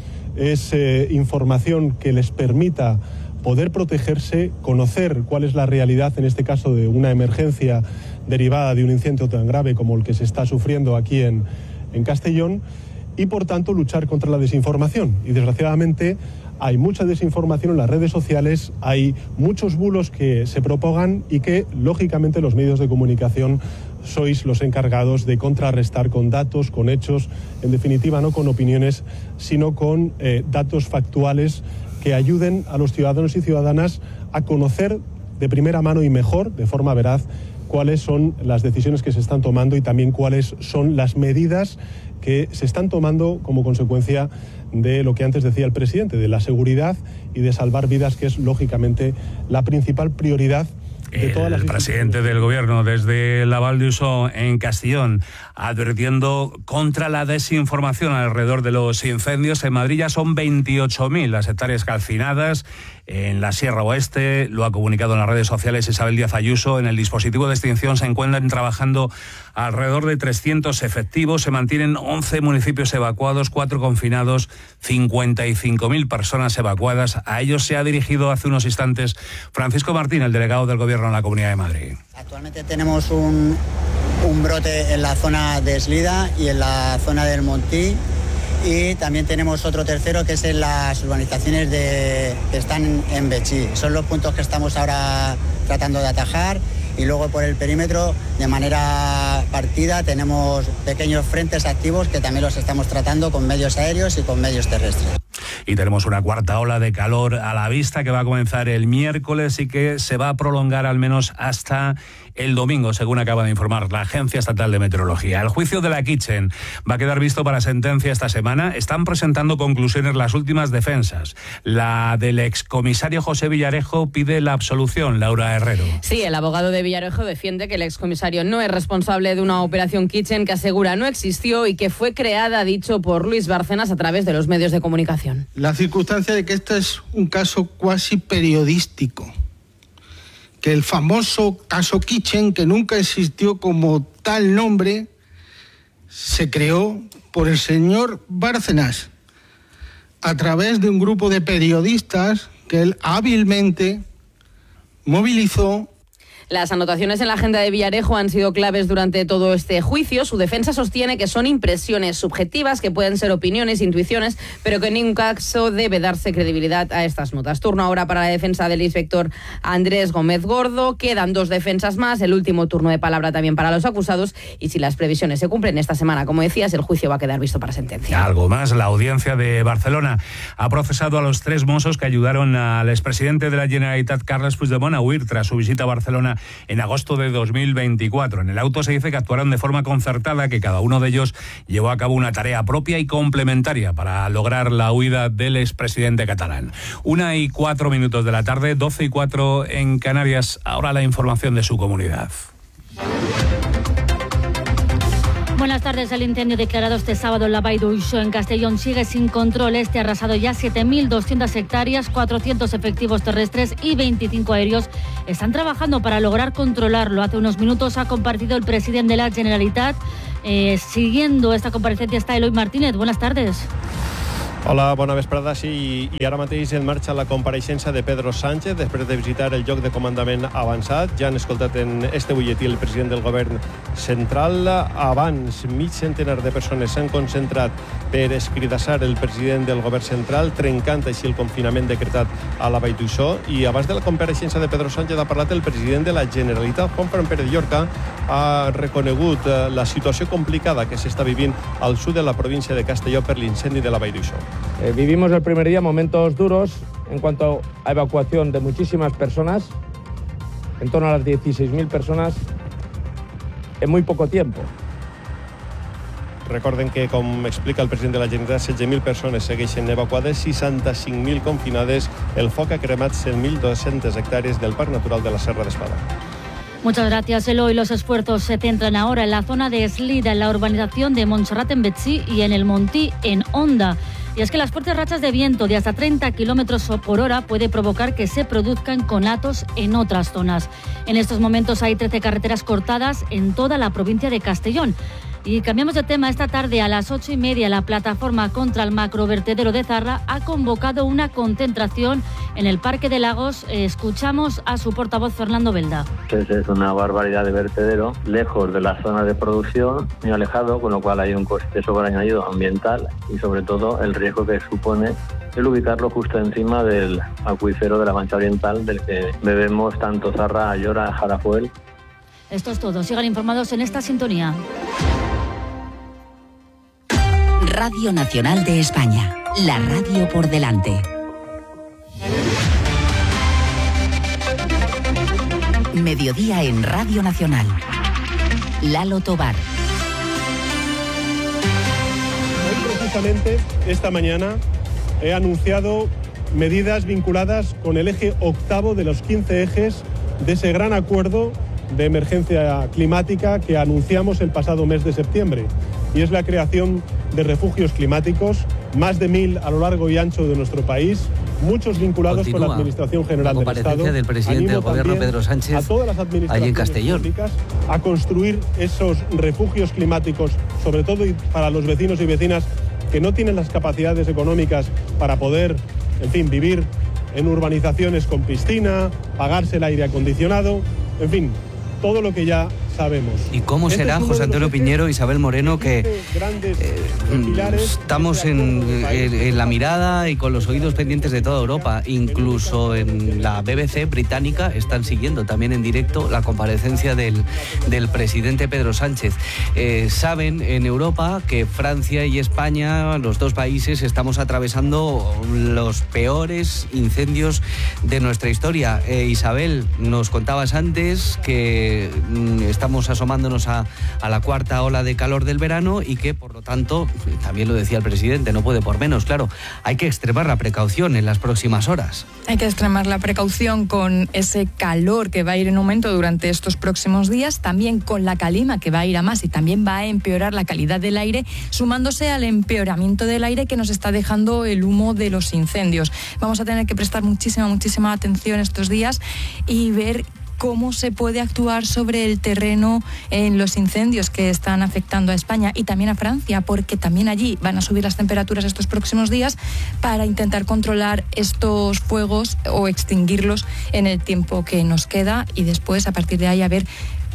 es eh, información que les permita poder protegerse, conocer cuál es la realidad, en este caso de una emergencia derivada de un incendio tan grave como el que se está sufriendo aquí en, en Castellón, y por tanto luchar contra la desinformación. Y desgraciadamente hay mucha desinformación en las redes sociales, hay muchos bulos que se propagan y que lógicamente los medios de comunicación sois los encargados de contrarrestar con datos, con hechos, en definitiva no con opiniones, sino con eh, datos factuales que ayuden a los ciudadanos y ciudadanas a conocer de primera mano y mejor, de forma veraz, cuáles son las decisiones que se están tomando y también cuáles son las medidas que se están tomando como consecuencia de lo que antes decía el presidente, de la seguridad y de salvar vidas, que es lógicamente la principal prioridad. El presidente del Gobierno desde la Vall d'Uixó en Castellón, advirtiendo contra la desinformación alrededor de los incendios. En Madrid ya son veintiocho mil las hectáreas calcinadas. En la Sierra Oeste, lo ha comunicado en las redes sociales Isabel Díaz Ayuso. En el dispositivo de extinción se encuentran trabajando alrededor de trescientos efectivos. Se mantienen once municipios evacuados, cuatro confinados, cincuenta y cinco mil personas evacuadas. A ellos se ha dirigido hace unos instantes Francisco Martín, el delegado del Gobierno en la Comunidad de Madrid. Actualmente tenemos un, un brote en la zona de Eslida y en la zona del Montí. Y también tenemos otro tercero que es en las urbanizaciones de, que están en Betxí. Son los puntos que estamos ahora tratando de atajar. Y luego por el perímetro, de manera partida, tenemos pequeños frentes activos que también los estamos tratando con medios aéreos y con medios terrestres. Y tenemos una cuarta ola de calor a la vista que va a comenzar el miércoles y que se va a prolongar al menos hasta el domingo, según acaba de informar la Agencia Estatal de Meteorología. El juicio de la Kitchen va a quedar visto para sentencia esta semana. Están presentando conclusiones las últimas defensas. La del excomisario José Villarejo pide la absolución. Laura Herrero. Sí, el abogado de Villarejo defiende que el excomisario no es responsable de una operación Kitchen que asegura no existió y que fue creada, dicho por Luis Bárcenas, a través de los medios de comunicación. La circunstancia de que este es un caso cuasi periodístico, que el famoso caso Kitchen, que nunca existió como tal nombre, se creó por el señor Bárcenas a través de un grupo de periodistas que él hábilmente movilizó. Las anotaciones en la agenda de Villarejo han sido claves durante todo este juicio. Su defensa sostiene que son impresiones subjetivas, que pueden ser opiniones, intuiciones, pero que en ningún caso debe darse credibilidad a estas notas. Turno ahora para la defensa del inspector Andrés Gómez Gordo. Quedan dos defensas más, el último turno de palabra también para los acusados, y si las previsiones se cumplen esta semana, como decías, el juicio va a quedar visto para sentencia. Algo más, la audiencia de Barcelona ha procesado a los tres mozos que ayudaron al expresidente de la Generalitat, Carles Puigdemont, a huir tras su visita a Barcelona en agosto de dos mil veinticuatro. En el auto se dice que actuaron de forma concertada, que cada uno de ellos llevó a cabo una tarea propia y complementaria para lograr la huida del expresidente catalán. Una y cuatro minutos de la tarde, doce y cuatro en Canarias. Ahora la información de su comunidad. Buenas tardes. El incendio declarado este sábado en la Vall d'Uixó, en Castellón, sigue sin control. Este ha arrasado ya siete mil doscientas hectáreas, cuatrocientos efectivos terrestres y veinticinco aéreos están trabajando para lograr controlarlo. Hace unos minutos ha compartido el presidente de la Generalitat. Eh, siguiendo esta comparecencia está Eloi Martínez. Buenas tardes. Hola, bona vesprada. Sí, i ara mateix en marxa la compareixença de Pedro Sánchez després de visitar el lloc de comandament avançat. Ja han escoltat en este butlletí el president del govern central. Abans, mig centenar de persones s'han concentrat per escridassar el president del govern central, trencant així el confinament decretat a la Vall d'Uixó. I abans de la compareixença de Pedro Sánchez ha parlat el president de la Generalitat, Juanfran Pérez Llorca, ha reconegut la situació complicada que s'està vivint al sud de la província de Castelló per l'incendi de la Vall d'Uixó. Eh, vivimos el primer día momentos duros en cuanto a evacuación de muchísimas personas, en torno a las dieciséis mil personas, en muy poco tiempo. Recorden que, com explica el president de la Generalitat, setze mil persones segueixen evacuades, seixanta-cinc mil confinades. El foc ha cremat cent mil dos-centes hectàrees del Parc Natural de la Serra d'Espada. Muchas gracias, Eloy. Los esfuerzos se centran ahora en la zona de Eslida, en la urbanización de Montserrat en Betxí y en el Montí, en Onda. Y es que las fuertes rachas de viento de hasta treinta kilómetros por hora puede provocar que se produzcan conatos en otras zonas. En estos momentos hay trece carreteras cortadas en toda la provincia de Castellón. Y cambiamos de tema. Esta tarde a las ocho y media la plataforma contra el macrovertedero de Zarra ha convocado una concentración en el Parque de Lagos. Escuchamos a su portavoz Fernando Belda. Es una barbaridad de vertedero, lejos de la zona de producción, muy alejado, con lo cual hay un coste sobreañadido ambiental y sobre todo el riesgo que supone el ubicarlo justo encima del acuífero de la Mancha Oriental, del que bebemos tanto Zarra, Ayora, Jarafuel. Esto es todo. Sigan informados en esta sintonía. Radio Nacional de España, la radio por delante. Mediodía en Radio Nacional. Lalo Tobar. Hoy, precisamente, esta mañana he anunciado medidas vinculadas con el eje octavo de los quince ejes de ese gran acuerdo de emergencia climática que anunciamos el pasado mes de septiembre. Y es la creación de refugios climáticos, más de mil a lo largo y ancho de nuestro país, muchos vinculados Continúa con la Administración General del Estado. Del presidente del Gobierno, Pedro Sánchez, a todas las administraciones en Castellón, a construir esos refugios climáticos, sobre todo para los vecinos y vecinas que no tienen las capacidades económicas para poder, en fin, vivir en urbanizaciones con piscina, pagarse el aire acondicionado, en fin, todo lo que ya sabemos. ¿Y cómo este será, José Antonio Piñero, Isabel Moreno, que eh, estamos en, en, en la mirada y con los oídos pendientes de toda Europa? Incluso en la B B C británica están siguiendo también en directo la comparecencia del, del presidente Pedro Sánchez. Eh, saben en Europa que Francia y España, los dos países, estamos atravesando los peores incendios de nuestra historia. Eh, Isabel, nos contabas antes que mm, estamos asomándonos a, a la cuarta ola de calor del verano y que, por lo tanto, también lo decía el presidente, no puede por menos, claro, hay que extremar la precaución en las próximas horas. Hay que extremar la precaución con ese calor que va a ir en aumento durante estos próximos días, también con la calima que va a ir a más y también va a empeorar la calidad del aire, sumándose al empeoramiento del aire que nos está dejando el humo de los incendios. Vamos a tener que prestar muchísima, muchísima atención estos días y ver cómo se puede actuar sobre el terreno en los incendios que están afectando a España y también a Francia, porque también allí van a subir las temperaturas estos próximos días para intentar controlar estos fuegos o extinguirlos en el tiempo que nos queda y después a partir de ahí a ver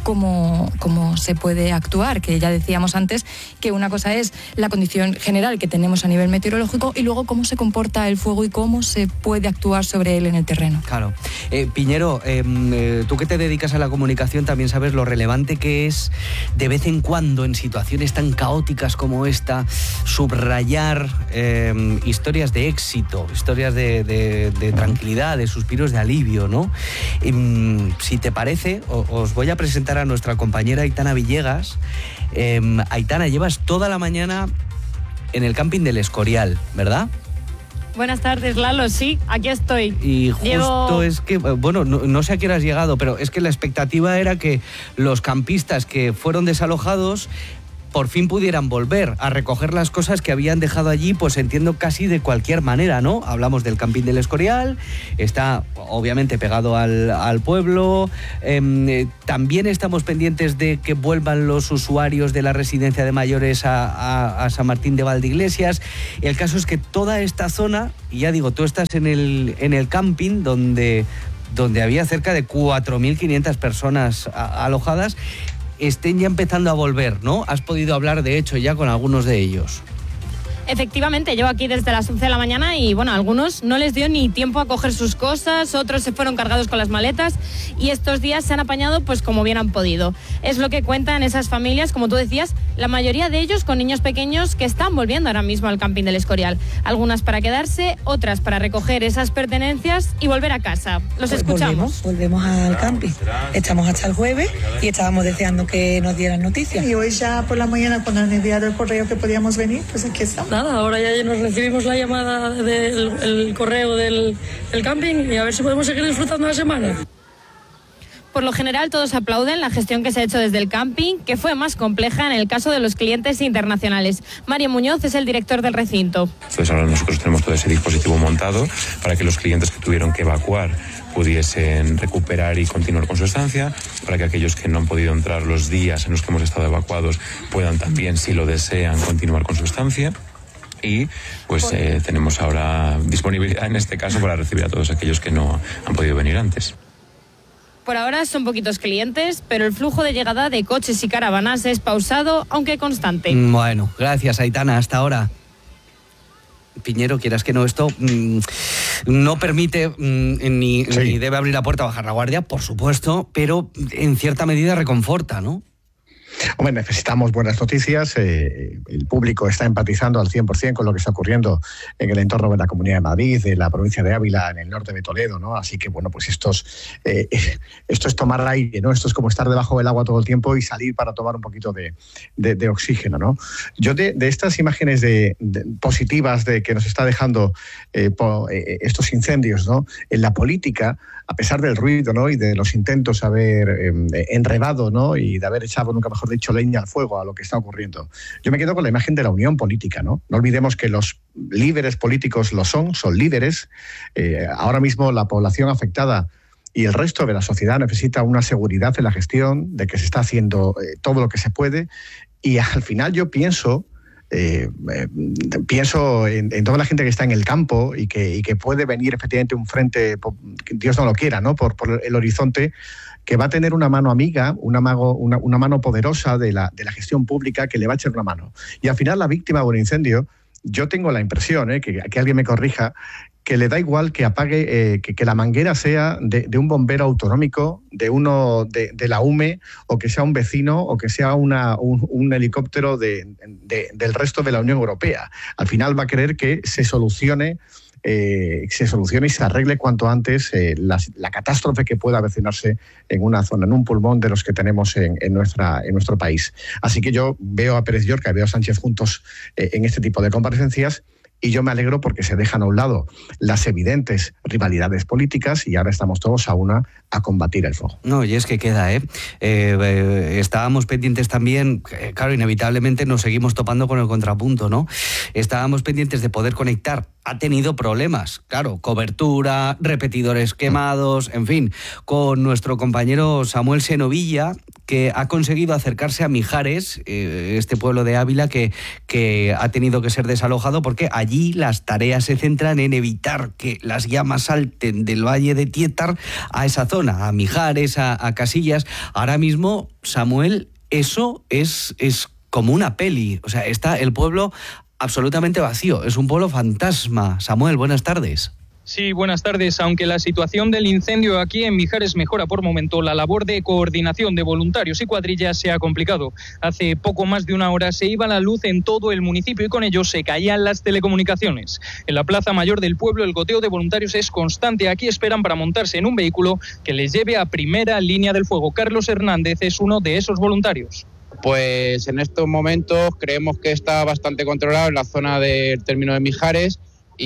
Cómo, cómo se puede actuar, que ya decíamos antes que una cosa es la condición general que tenemos a nivel meteorológico y luego cómo se comporta el fuego y cómo se puede actuar sobre él en el terreno. Claro. Eh, Piñero, eh, tú que te dedicas a la comunicación también sabes lo relevante que es de vez en cuando en situaciones tan caóticas como esta subrayar eh, historias de éxito, historias de, de, de tranquilidad, de suspiros de alivio, ¿no? Eh, si te parece, os voy a presentar a nuestra compañera Aitana Villegas. Eh, Aitana, llevas toda la mañana en el camping del Escorial, ¿verdad? Buenas tardes, Lalo, sí, aquí estoy. Y justo Llevo... es que, bueno, no, no sé a qué hora has llegado, pero es que la expectativa era que los campistas que fueron desalojados por fin pudieran volver a recoger las cosas que habían dejado allí, pues entiendo casi de cualquier manera, ¿no? Hablamos del Campín del Escorial, está obviamente pegado al, al pueblo, eh, también estamos pendientes de que vuelvan los usuarios de la residencia de mayores a, a, a San Martín de Valdeiglesias. El caso es que toda esta zona, y ya digo, tú estás en el, en el camping donde, donde había cerca de cuatro mil quinientas personas a, alojadas, estén ya empezando a volver, ¿no? Has podido hablar, de hecho, ya con algunos de ellos. Efectivamente, llevo aquí desde las once de la mañana y, bueno, a algunos no les dio ni tiempo a coger sus cosas, otros se fueron cargados con las maletas y estos días se han apañado pues como bien han podido. Es lo que cuentan esas familias, como tú decías, la mayoría de ellos con niños pequeños que están volviendo ahora mismo al Campín del Escorial. Algunas para quedarse, otras para recoger esas pertenencias y volver a casa. Los pues escuchamos. Volvemos, volvemos al camping. Estamos hasta el jueves y estábamos deseando que nos dieran noticias. Y hoy ya por la mañana, cuando han enviado el correo que podíamos venir, pues aquí estamos. Nada, ahora ya nos recibimos la llamada del el correo del, del camping y a ver si podemos seguir disfrutando la semana. Por lo general todos aplauden la gestión que se ha hecho desde el camping, que fue más compleja en el caso de los clientes internacionales. Mario Muñoz es el director del recinto. Entonces ahora nosotros tenemos todo ese dispositivo montado para que los clientes que tuvieron que evacuar pudiesen recuperar y continuar con su estancia, para que aquellos que no han podido entrar los días en los que hemos estado evacuados puedan también, si lo desean, continuar con su estancia. Y pues eh, tenemos ahora disponibilidad en este caso para recibir a todos aquellos que no han podido venir antes. Por ahora son poquitos clientes, pero el flujo de llegada de coches y caravanas es pausado, aunque constante. Bueno, gracias, Aitana, hasta ahora. Piñero, quieras que no, esto mmm, no permite mmm, ni, sí. ni debe abrir la puerta a bajar la guardia, por supuesto, pero en cierta medida reconforta, ¿no? Hombre, necesitamos buenas noticias. Eh, el público está empatizando al cien por ciento con lo que está ocurriendo en el entorno de la Comunidad de Madrid, de la provincia de Ávila, en el norte de Toledo, ¿no? Así que, bueno, pues esto es, eh, esto es tomar aire, ¿no? Esto es como estar debajo del agua todo el tiempo y salir para tomar un poquito de, de, de oxígeno, ¿no? Yo de, de estas imágenes de, de, positivas de que nos está dejando eh, po, eh, estos incendios, ¿no? En la política, a pesar del ruido, ¿no? Y de los intentos de haber eh, enredado, ¿no? Y de haber echado, nunca mejor dicho, leña al fuego a lo que está ocurriendo. Yo me quedo con la imagen de la unión política, ¿no? No olvidemos que los líderes políticos lo son, son líderes. Eh, ahora mismo la población afectada y el resto de la sociedad necesita una seguridad en la gestión, de que se está haciendo eh, todo lo que se puede. Y al final yo pienso... Eh, eh, pienso en, en toda la gente que está en el campo y que, y que puede venir efectivamente un frente, Dios no lo quiera, ¿no? Por, por el horizonte, que va a tener una mano amiga, una, mago, una, una mano poderosa de la, de la gestión pública que le va a echar una mano. Y al final la víctima de un incendio, yo tengo la impresión, eh, que, que alguien me corrija, que le da igual que apague, eh, que, que la manguera sea de, de un bombero autonómico, de uno de, de la U M E, o que sea un vecino, o que sea una, un, un helicóptero de, de, del resto de la Unión Europea. Al final va a querer que se solucione, eh, se solucione y se arregle cuanto antes eh, la, la catástrofe que pueda avecinarse en una zona, en un pulmón de los que tenemos en, en, nuestra, en nuestro país. Así que yo veo a Pérez Llorca y veo a Sánchez juntos eh, en este tipo de comparecencias. Y yo me alegro porque se dejan a un lado las evidentes rivalidades políticas y ahora estamos todos a una a combatir el fuego. No, y es que queda, ¿eh? eh, eh estábamos pendientes también, eh, claro, inevitablemente nos seguimos topando con el contrapunto, ¿no? Estábamos pendientes de poder conectar ha tenido problemas, claro, cobertura, repetidores quemados, en fin, con nuestro compañero Samuel Senovilla, que ha conseguido acercarse a Mijares, eh, este pueblo de Ávila que, que ha tenido que ser desalojado porque allí las tareas se centran en evitar que las llamas salten del valle de Tietar a esa zona, a Mijares, a, a Casillas. Ahora mismo, Samuel, eso es, es como una peli, o sea, está el pueblo absolutamente vacío, es un pueblo fantasma. Samuel, buenas tardes. Sí, buenas tardes. Aunque la situación del incendio aquí en Mijares mejora por momento, la labor de coordinación de voluntarios y cuadrillas se ha complicado. Hace poco más de una hora se iba la luz en todo el municipio y con ello se caían las telecomunicaciones. En la plaza mayor del pueblo el goteo de voluntarios es constante. Aquí esperan para montarse en un vehículo que les lleve a primera línea del fuego. Carlos Hernández es uno de esos voluntarios. Pues en estos momentos creemos que está bastante controlado en la zona del término de Mijares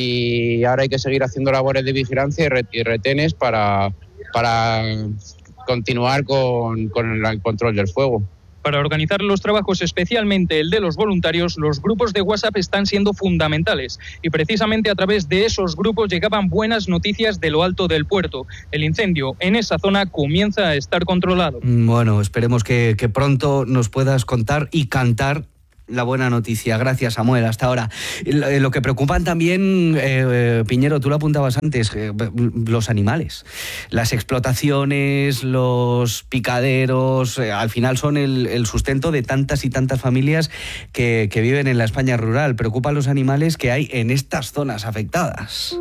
y ahora hay que seguir haciendo labores de vigilancia y retenes para, para continuar con, con el control del fuego. Para organizar los trabajos, especialmente el de los voluntarios, los grupos de WhatsApp están siendo fundamentales y precisamente a través de esos grupos llegaban buenas noticias de lo alto del puerto. El incendio en esa zona comienza a estar controlado. Bueno, esperemos que, que pronto nos puedas contar y cantar la buena noticia. Gracias, Samuel. Hasta ahora. Lo que preocupan también, eh, Piñero, tú lo apuntabas antes, eh, los animales. Las explotaciones, los picaderos, eh, al final son el, el sustento de tantas y tantas familias que, que viven en la España rural. Preocupan los animales que hay en estas zonas afectadas.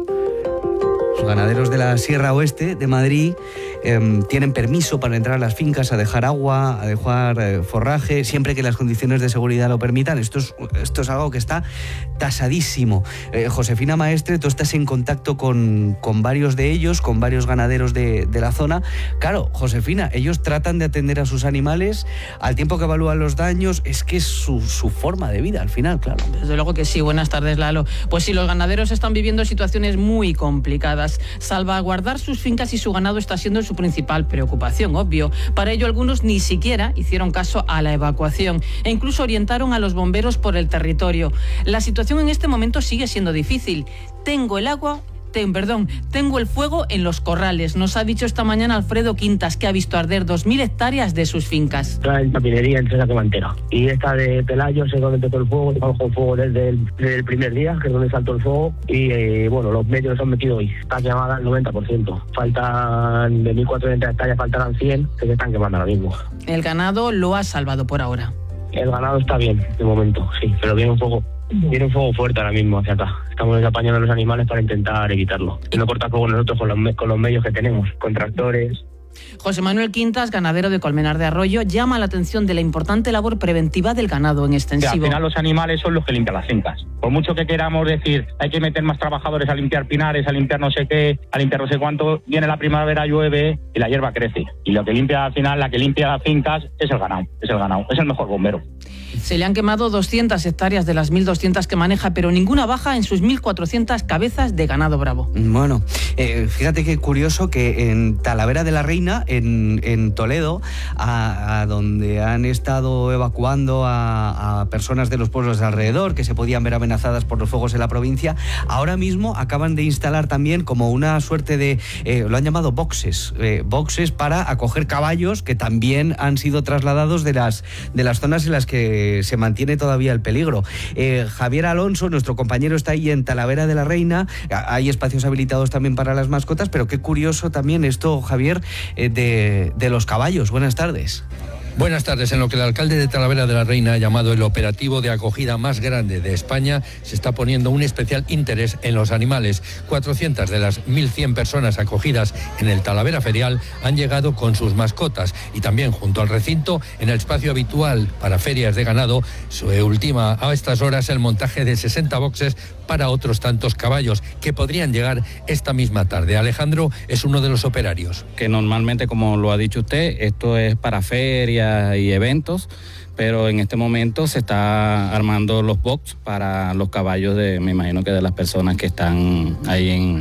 Los ganaderos de la Sierra Oeste de Madrid eh, tienen permiso para entrar a las fincas a dejar agua, a dejar eh, forraje, siempre que las condiciones de seguridad lo permitan. Esto es, esto es algo que está tasadísimo. Eh, Josefina Maestre, tú estás en contacto con, con varios de ellos, con varios ganaderos de, de la zona. Claro, Josefina, ellos tratan de atender a sus animales al tiempo que evalúan los daños. Es que es su, su forma de vida al final, claro. Desde luego que sí. Buenas tardes, Lalo. Pues sí, los ganaderos están viviendo situaciones muy complicadas. Salvaguardar sus fincas y su ganado está siendo su principal preocupación, obvio. Para ello, algunos ni siquiera hicieron caso a la evacuación e incluso orientaron a los bomberos por el territorio. La situación en este momento sigue siendo difícil. Tengo el agua... Ten, perdón, tengo el fuego en los corrales. Nos ha dicho esta mañana Alfredo Quintas, que ha visto arder dos mil hectáreas de sus fincas. Traen tapinería en Tresa Quemantera. Y esta de Pelayo sé dónde empezó el fuego. Estamos con fuego desde el, desde el primer día, que es donde saltó el fuego. Y eh, bueno, los medios se han metido hoy. Está quemada el noventa por ciento. Faltan de mil cuatrocientas hectáreas, faltarán cien que se están quemando ahora mismo. El ganado lo ha salvado por ahora. El ganado está bien, de momento, sí. Pero viene un fuego, viene un fuego fuerte ahora mismo hacia acá. Estamos apañando a los animales para intentar evitarlo. Y no cortar fuego nosotros con los, con los medios que tenemos, con tractores. José Manuel Quintas, ganadero de Colmenar de Arroyo, llama la atención de la importante labor preventiva del ganado en extensivo. Sí, al final los animales son los que limpian las fincas. Por mucho que queramos decir, hay que meter más trabajadores a limpiar pinares, a limpiar no sé qué, a limpiar no sé cuánto, viene la primavera, llueve y la hierba crece. Y lo que limpia al final, la que limpia las fincas es el ganado, es el ganado, es el mejor bombero. Se le han quemado doscientas hectáreas de las mil doscientas que maneja, pero ninguna baja en sus mil cuatrocientas cabezas de ganado bravo. Bueno, eh, fíjate qué curioso que en Talavera de la Reina, en, en Toledo, a, a donde han estado evacuando a, a personas de los pueblos de alrededor que se podían ver amenazadas por los fuegos en la provincia, ahora mismo acaban de instalar también como una suerte de, eh, lo han llamado boxes, eh, boxes para acoger caballos que también han sido trasladados de las, de las zonas en las que se mantiene todavía el peligro. Eh, Javier Alonso, nuestro compañero, está ahí en Talavera de la Reina. Hay espacios habilitados también para las mascotas, pero qué curioso también esto, Javier, eh, de, de los caballos. Buenas tardes. Buenas tardes. En lo que el alcalde de Talavera de la Reina ha llamado el operativo de acogida más grande de España, se está poniendo un especial interés en los animales. cuatrocientas de las mil cien personas acogidas en el Talavera Ferial han llegado con sus mascotas y también junto al recinto, en el espacio habitual para ferias de ganado, se ultima a estas horas el montaje de sesenta boxes para otros tantos caballos que podrían llegar esta misma tarde. Alejandro es uno de los operarios. Que normalmente, como lo ha dicho usted, esto es para ferias y eventos, pero en este momento se está armando los box para los caballos de, me imagino que de las personas que están ahí en,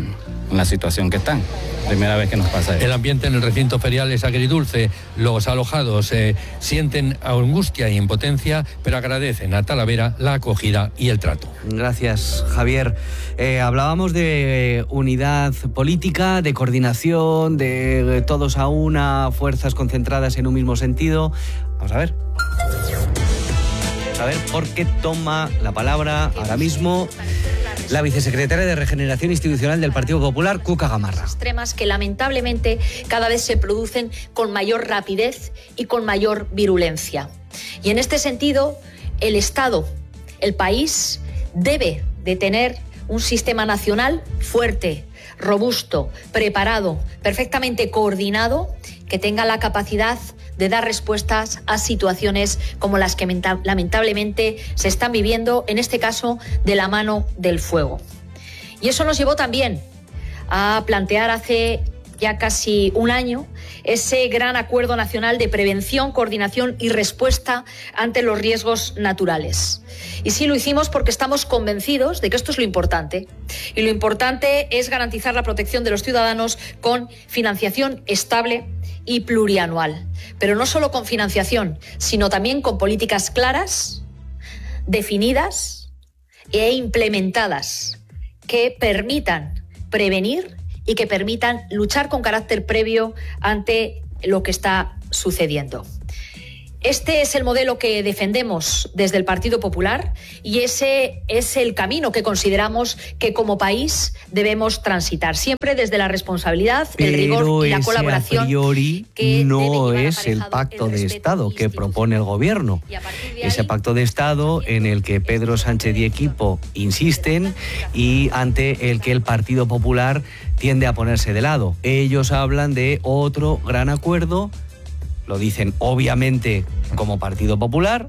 en la situación que están. Primera vez que nos pasa eso. El ambiente en el recinto ferial es agridulce. Los alojados eh, sienten angustia e impotencia, pero agradecen a Talavera la acogida y el trato. Gracias, Javier. Eh, hablábamos de unidad política, de coordinación, de todos a una, fuerzas concentradas en un mismo sentido. Vamos a ver. Vamos a ver por qué toma la palabra ahora mismo la vicesecretaria de Regeneración Institucional del Partido Popular, Cuca Gamarra. Extremas que lamentablemente cada vez se producen con mayor rapidez y con mayor virulencia. Y en este sentido, el Estado, el país, debe de tener un sistema nacional fuerte, robusto, preparado, perfectamente coordinado, que tenga la capacidad de dar respuestas a situaciones como las que lamentablemente se están viviendo, en este caso de la mano del fuego. Y eso nos llevó también a plantear hace ya casi un año ese gran acuerdo nacional de prevención, coordinación y respuesta ante los riesgos naturales. Y sí lo hicimos porque estamos convencidos de que esto es lo importante. Y lo importante es garantizar la protección de los ciudadanos con financiación estable y plurianual. Pero no solo con financiación, sino también con políticas claras, definidas e implementadas que permitan prevenir y que permitan luchar con carácter previo ante lo que está sucediendo. Este es el modelo que defendemos desde el Partido Popular y ese es el camino que consideramos que como país debemos transitar, siempre desde la responsabilidad, Pero el rigor y la colaboración. A priori que no es el pacto de Estado que propone el Gobierno. Ese pacto de Estado en el que Pedro Sánchez y equipo insisten y ante el que el Partido Popular tiende a ponerse de lado. Ellos hablan de otro gran acuerdo. Lo dicen obviamente como Partido Popular,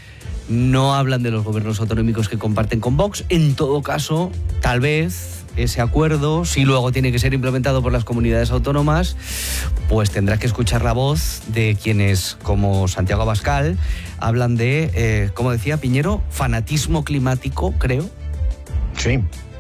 no hablan de los gobiernos autonómicos que comparten con Vox. En todo caso, tal vez ese acuerdo, si luego tiene que ser implementado por las comunidades autónomas, pues tendrá que escuchar la voz de quienes, como Santiago Abascal, hablan de, eh, como decía Piñero, fanatismo climático, creo. Sí.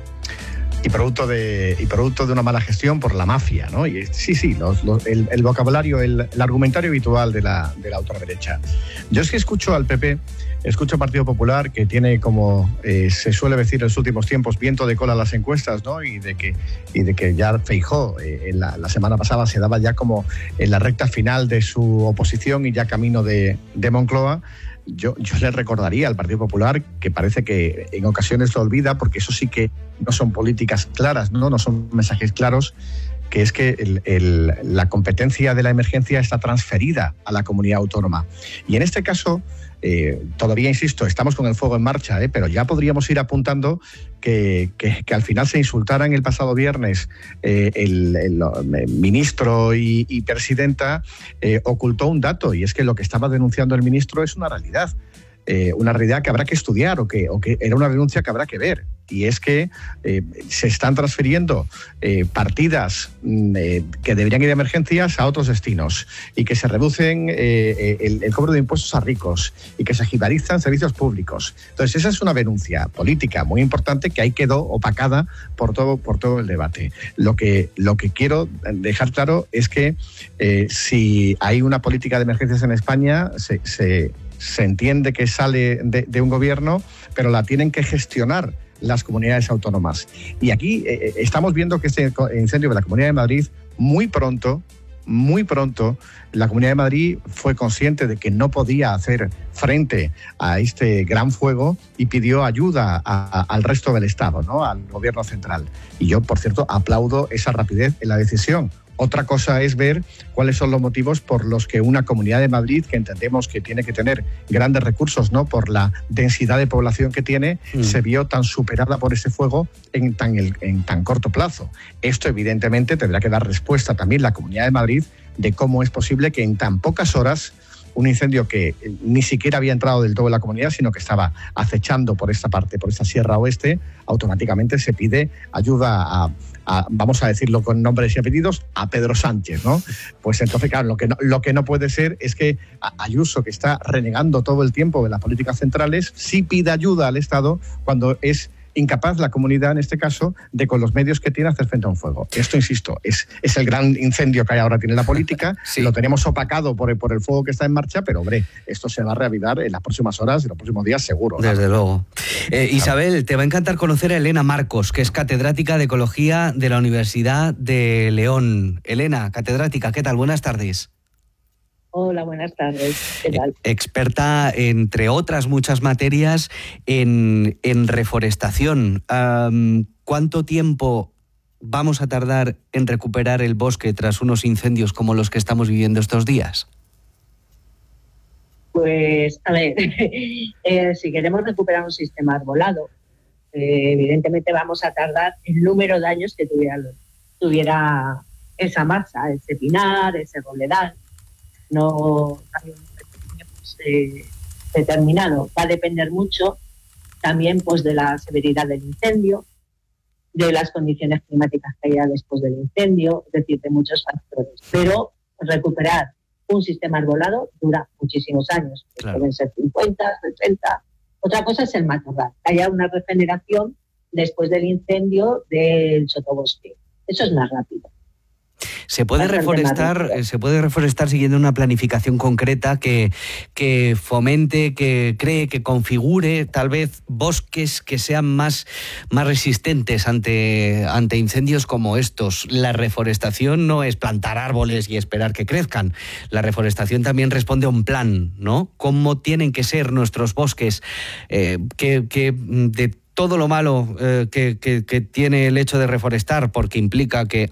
Y producto de y producto de una mala gestión por la mafia, ¿no? Y sí, sí, los, los, el, el vocabulario, el, el argumentario habitual de la, de la ultraderecha. Yo es que escucho al P P, escucho al Partido Popular, que tiene, como eh, se suele decir en los últimos tiempos, viento de cola a las encuestas, ¿no? Y de que, y de que ya Feijóo, eh, en la, la semana pasada se daba ya como en la recta final de su oposición y ya camino de, de Moncloa. Yo, yo le recordaría al Partido Popular, que parece que en ocasiones lo olvida, porque eso sí que no son políticas claras, no, no son mensajes claros, que es que el, el, la competencia de la emergencia está transferida a la comunidad autónoma. Y en este caso, eh, todavía insisto, estamos con el fuego en marcha, eh, pero ya podríamos ir apuntando que, que, que al final se insultaran el pasado viernes eh, el, el, el ministro y, y presidenta, eh, ocultó un dato, y es que lo que estaba denunciando el ministro es una realidad. Eh, una realidad que habrá que estudiar o que, o que era una denuncia que habrá que ver. Y es que eh, se están transfiriendo eh, partidas eh, que deberían ir de emergencias a otros destinos y que se reducen eh, el, el cobro de impuestos a ricos y que se jibarizan servicios públicos. Entonces esa es una denuncia política muy importante que ahí quedó opacada por todo, por todo el debate. Lo que, lo que quiero dejar claro es que eh, si hay una política de emergencias en España, se... se Se entiende que sale de, de un gobierno, pero la tienen que gestionar las comunidades autónomas. Y aquí eh, estamos viendo que este incendio de la Comunidad de Madrid, muy pronto, muy pronto, la Comunidad de Madrid fue consciente de que no podía hacer frente a este gran fuego y pidió ayuda a, a, al resto del Estado, ¿no? Al gobierno central. Y yo, por cierto, aplaudo esa rapidez en la decisión. Otra cosa es ver cuáles son los motivos por los que una Comunidad de Madrid, que entendemos que tiene que tener grandes recursos, ¿no?, por la densidad de población que tiene, mm. se vio tan superada por ese fuego en tan, el, en tan corto plazo. Esto, evidentemente, tendrá que dar respuesta también la Comunidad de Madrid de cómo es posible que en tan pocas horas un incendio que ni siquiera había entrado del todo en la comunidad, sino que estaba acechando por esta parte, por esta sierra oeste, automáticamente se pide ayuda a, a, vamos a decirlo con nombres y apellidos, a Pedro Sánchez, ¿no? Pues entonces, claro, lo que no, lo que no puede ser es que Ayuso, que está renegando todo el tiempo de las políticas centrales, sí pida ayuda al Estado cuando es incapaz la comunidad, en este caso, de con los medios que tiene hacer frente a un fuego. Esto, insisto, es, es el gran incendio que ahora tiene la política. Sí. Lo tenemos opacado por el, por el fuego que está en marcha, pero, hombre, esto se va a reavivar en las próximas horas, en los próximos días, seguro. ¿No? Desde luego. Eh, Isabel, te va a encantar conocer a Elena Marcos, que es catedrática de Ecología de la Universidad de León. Elena, catedrática, ¿qué tal? Buenas tardes. Hola, buenas tardes. ¿Qué tal? Experta, entre otras muchas materias, en, en reforestación. Um, ¿Cuánto tiempo vamos a tardar en recuperar el bosque tras unos incendios como los que estamos viviendo estos días? Pues, a ver, eh, si queremos recuperar un sistema arbolado, eh, evidentemente vamos a tardar el número de años que tuviera, tuviera esa masa, ese pinar, ese roledal. No hay un pues, eh, determinado. Va a depender mucho también pues de la severidad del incendio, de las condiciones climáticas que haya después del incendio, es decir, de muchos factores. Pero recuperar un sistema arbolado dura muchísimos años. Claro. Pueden ser cincuenta, sesenta. Otra cosa es el matorral, que haya una regeneración después del incendio del sotobosque. Eso es más rápido. Se puede reforestar, se puede reforestar siguiendo una planificación concreta que, que fomente, que cree, que configure tal vez bosques que sean más, más resistentes ante, ante incendios como estos. La reforestación no es plantar árboles y esperar que crezcan. La reforestación también responde a un plan, ¿no? ¿Cómo tienen que ser nuestros bosques? Eh, que, que de todo lo malo eh, que, que, que tiene el hecho de reforestar, porque implica que